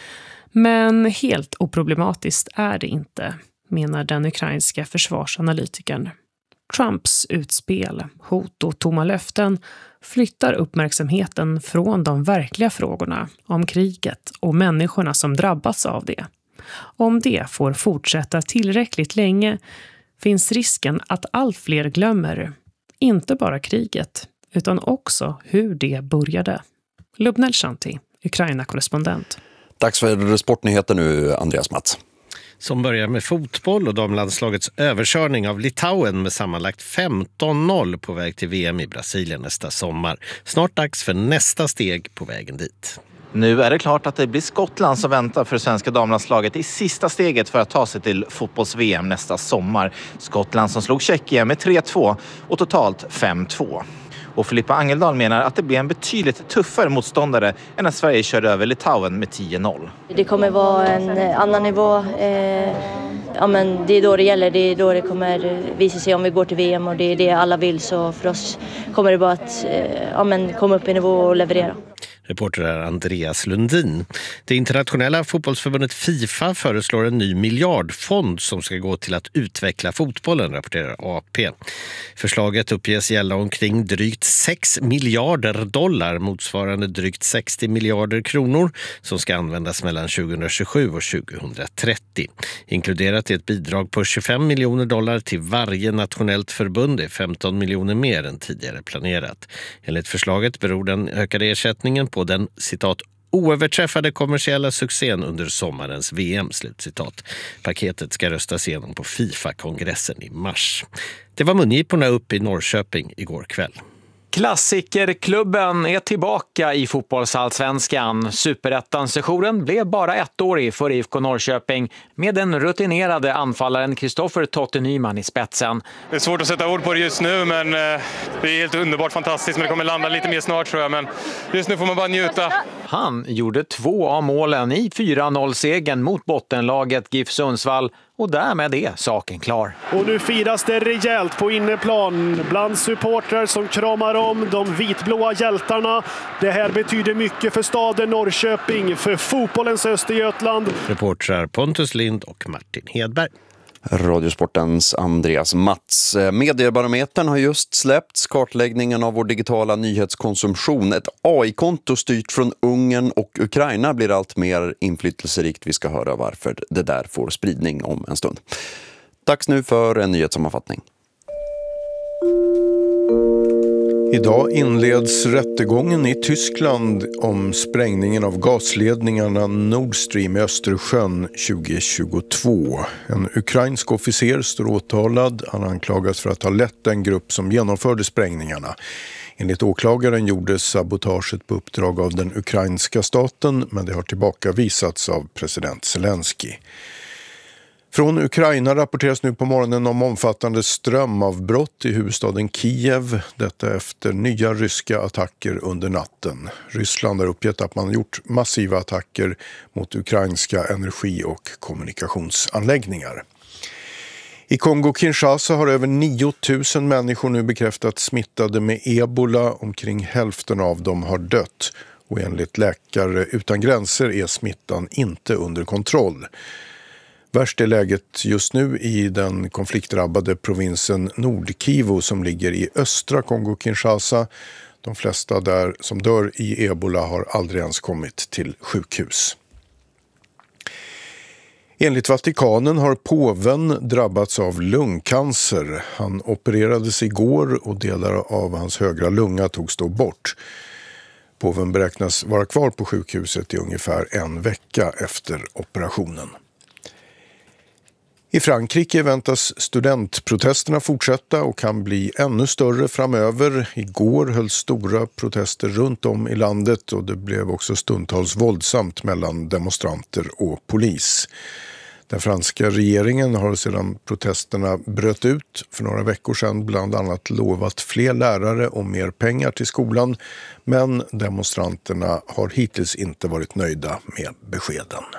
S11: Men helt oproblematiskt är det inte, menar den ukrainska försvarsanalytikern. Trumps utspel, hot och tomma löften flyttar uppmärksamheten från de verkliga frågorna om kriget och människorna som drabbats av det. Om det får fortsätta tillräckligt länge finns risken att allt fler glömmer, inte bara kriget, utan också hur det började. Lubnel Shanti, Ukraina-korrespondent.
S4: Dags för sportnyheter nu, Andreas Mats.
S12: Som börjar med fotboll och damlandslagets överkörning av Litauen med sammanlagt femton noll på väg till V M i Brasilien nästa sommar. Snart dags för nästa steg på vägen dit.
S13: Nu är det klart att det blir Skottland som väntar för svenska damlandslaget i sista steget för att ta sig till fotbolls-V M nästa sommar. Skottland som slog Tjeckien med tre två och totalt fem två. Och Filippa Angeldal menar att det blir en betydligt tuffare motståndare än när Sverige körde över Litauen med tio noll.
S14: Det kommer vara en annan nivå. Eh, ja, men det är då det gäller. Det är då det kommer visa sig om vi går till V M och det är det alla vill. Så för oss kommer det bara att eh, ja, men komma upp i nivå och leverera.
S12: Reporter är Andreas Lundin. Det internationella fotbollsförbundet FIFA föreslår en ny miljardfond som ska gå till att utveckla fotbollen, rapporterar A P. Förslaget uppges gälla omkring drygt sex miljarder dollar, motsvarande drygt sextio miljarder kronor, som ska användas mellan tjugohundratjugosju och tjugohundratrettio. Inkluderat är ett bidrag på tjugofem miljoner dollar till varje nationellt förbund, är femton miljoner mer än tidigare planerat. Enligt förslaget beror den ökade ersättningen på den, citat, oöverträffade kommersiella succén under sommarens V M, slutcitat. Paketet ska röstas igenom på FIFA-kongressen i mars. Det var mungiporna upp i Norrköping igår kväll.
S15: Klassikerklubben är tillbaka i fotbollsallsvenskan. Superettan-sessionen blev bara ettårig för I F K Norrköping med den rutinerade anfallaren Kristoffer Totte Nyman i spetsen.
S16: Det är svårt att sätta ord på det just nu, men det är helt underbart fantastiskt. Men det kommer landa lite mer snart, tror jag. Men just nu får man bara njuta.
S15: Han gjorde två av målen i fyra noll-segern mot bottenlaget GIF Sundsvall. Och därmed är saken klar.
S17: Och nu firas det rejält på inneplan bland supportrar som kramar om de vitblåa hjältarna. Det här betyder mycket för staden Norrköping, för fotbollens Östergötland.
S12: Reportrar Pontus Lind och Martin Hedberg.
S4: Radiosportens Andreas Mats. Mediebarometern har just släppts. Kartläggningen av vår digitala nyhetskonsumtion. Ett A I-konto styrt från Ungern och Ukraina blir allt mer inflytelserikt. Vi ska höra varför det där får spridning om en stund. Dags nu för en nyhetssammanfattning.
S19: Idag inleds rättegången i Tyskland om sprängningen av gasledningarna Nord Stream i Östersjön tjugohundratjugotvå. En ukrainsk officer står åtalad. Han anklagas för att ha lett den grupp som genomförde sprängningarna. Enligt åklagaren gjordes sabotaget på uppdrag av den ukrainska staten, men det har tillbakavisats av president Zelensky. Från Ukraina rapporteras nu på morgonen om omfattande strömavbrott i huvudstaden Kiev. Detta efter nya ryska attacker under natten. Ryssland har uppgett att man gjort massiva attacker mot ukrainska energi- och kommunikationsanläggningar. I Kongo-Kinshasa har över nio tusen människor nu bekräftats smittade med ebola. Omkring hälften av dem har dött. Och enligt Läkare utan gränser är smittan inte under kontroll. Värst är läget just nu i den konfliktdrabbade provinsen Nord-Kivu som ligger i östra Kongo-Kinshasa. De flesta där som dör i ebola har aldrig ens kommit till sjukhus. Enligt Vatikanen har påven drabbats av lungcancer. Han opererades igår och delar av hans högra lunga togs då bort. Påven beräknas vara kvar på sjukhuset i ungefär en vecka efter operationen. I Frankrike väntas studentprotesterna fortsätta och kan bli ännu större framöver. Igår hölls stora protester runt om i landet och det blev också stundtals våldsamt mellan demonstranter och polis. Den franska regeringen har sedan protesterna bröt ut för några veckor sedan bland annat lovat fler lärare och mer pengar till skolan. Men demonstranterna har hittills inte varit nöjda med beskeden.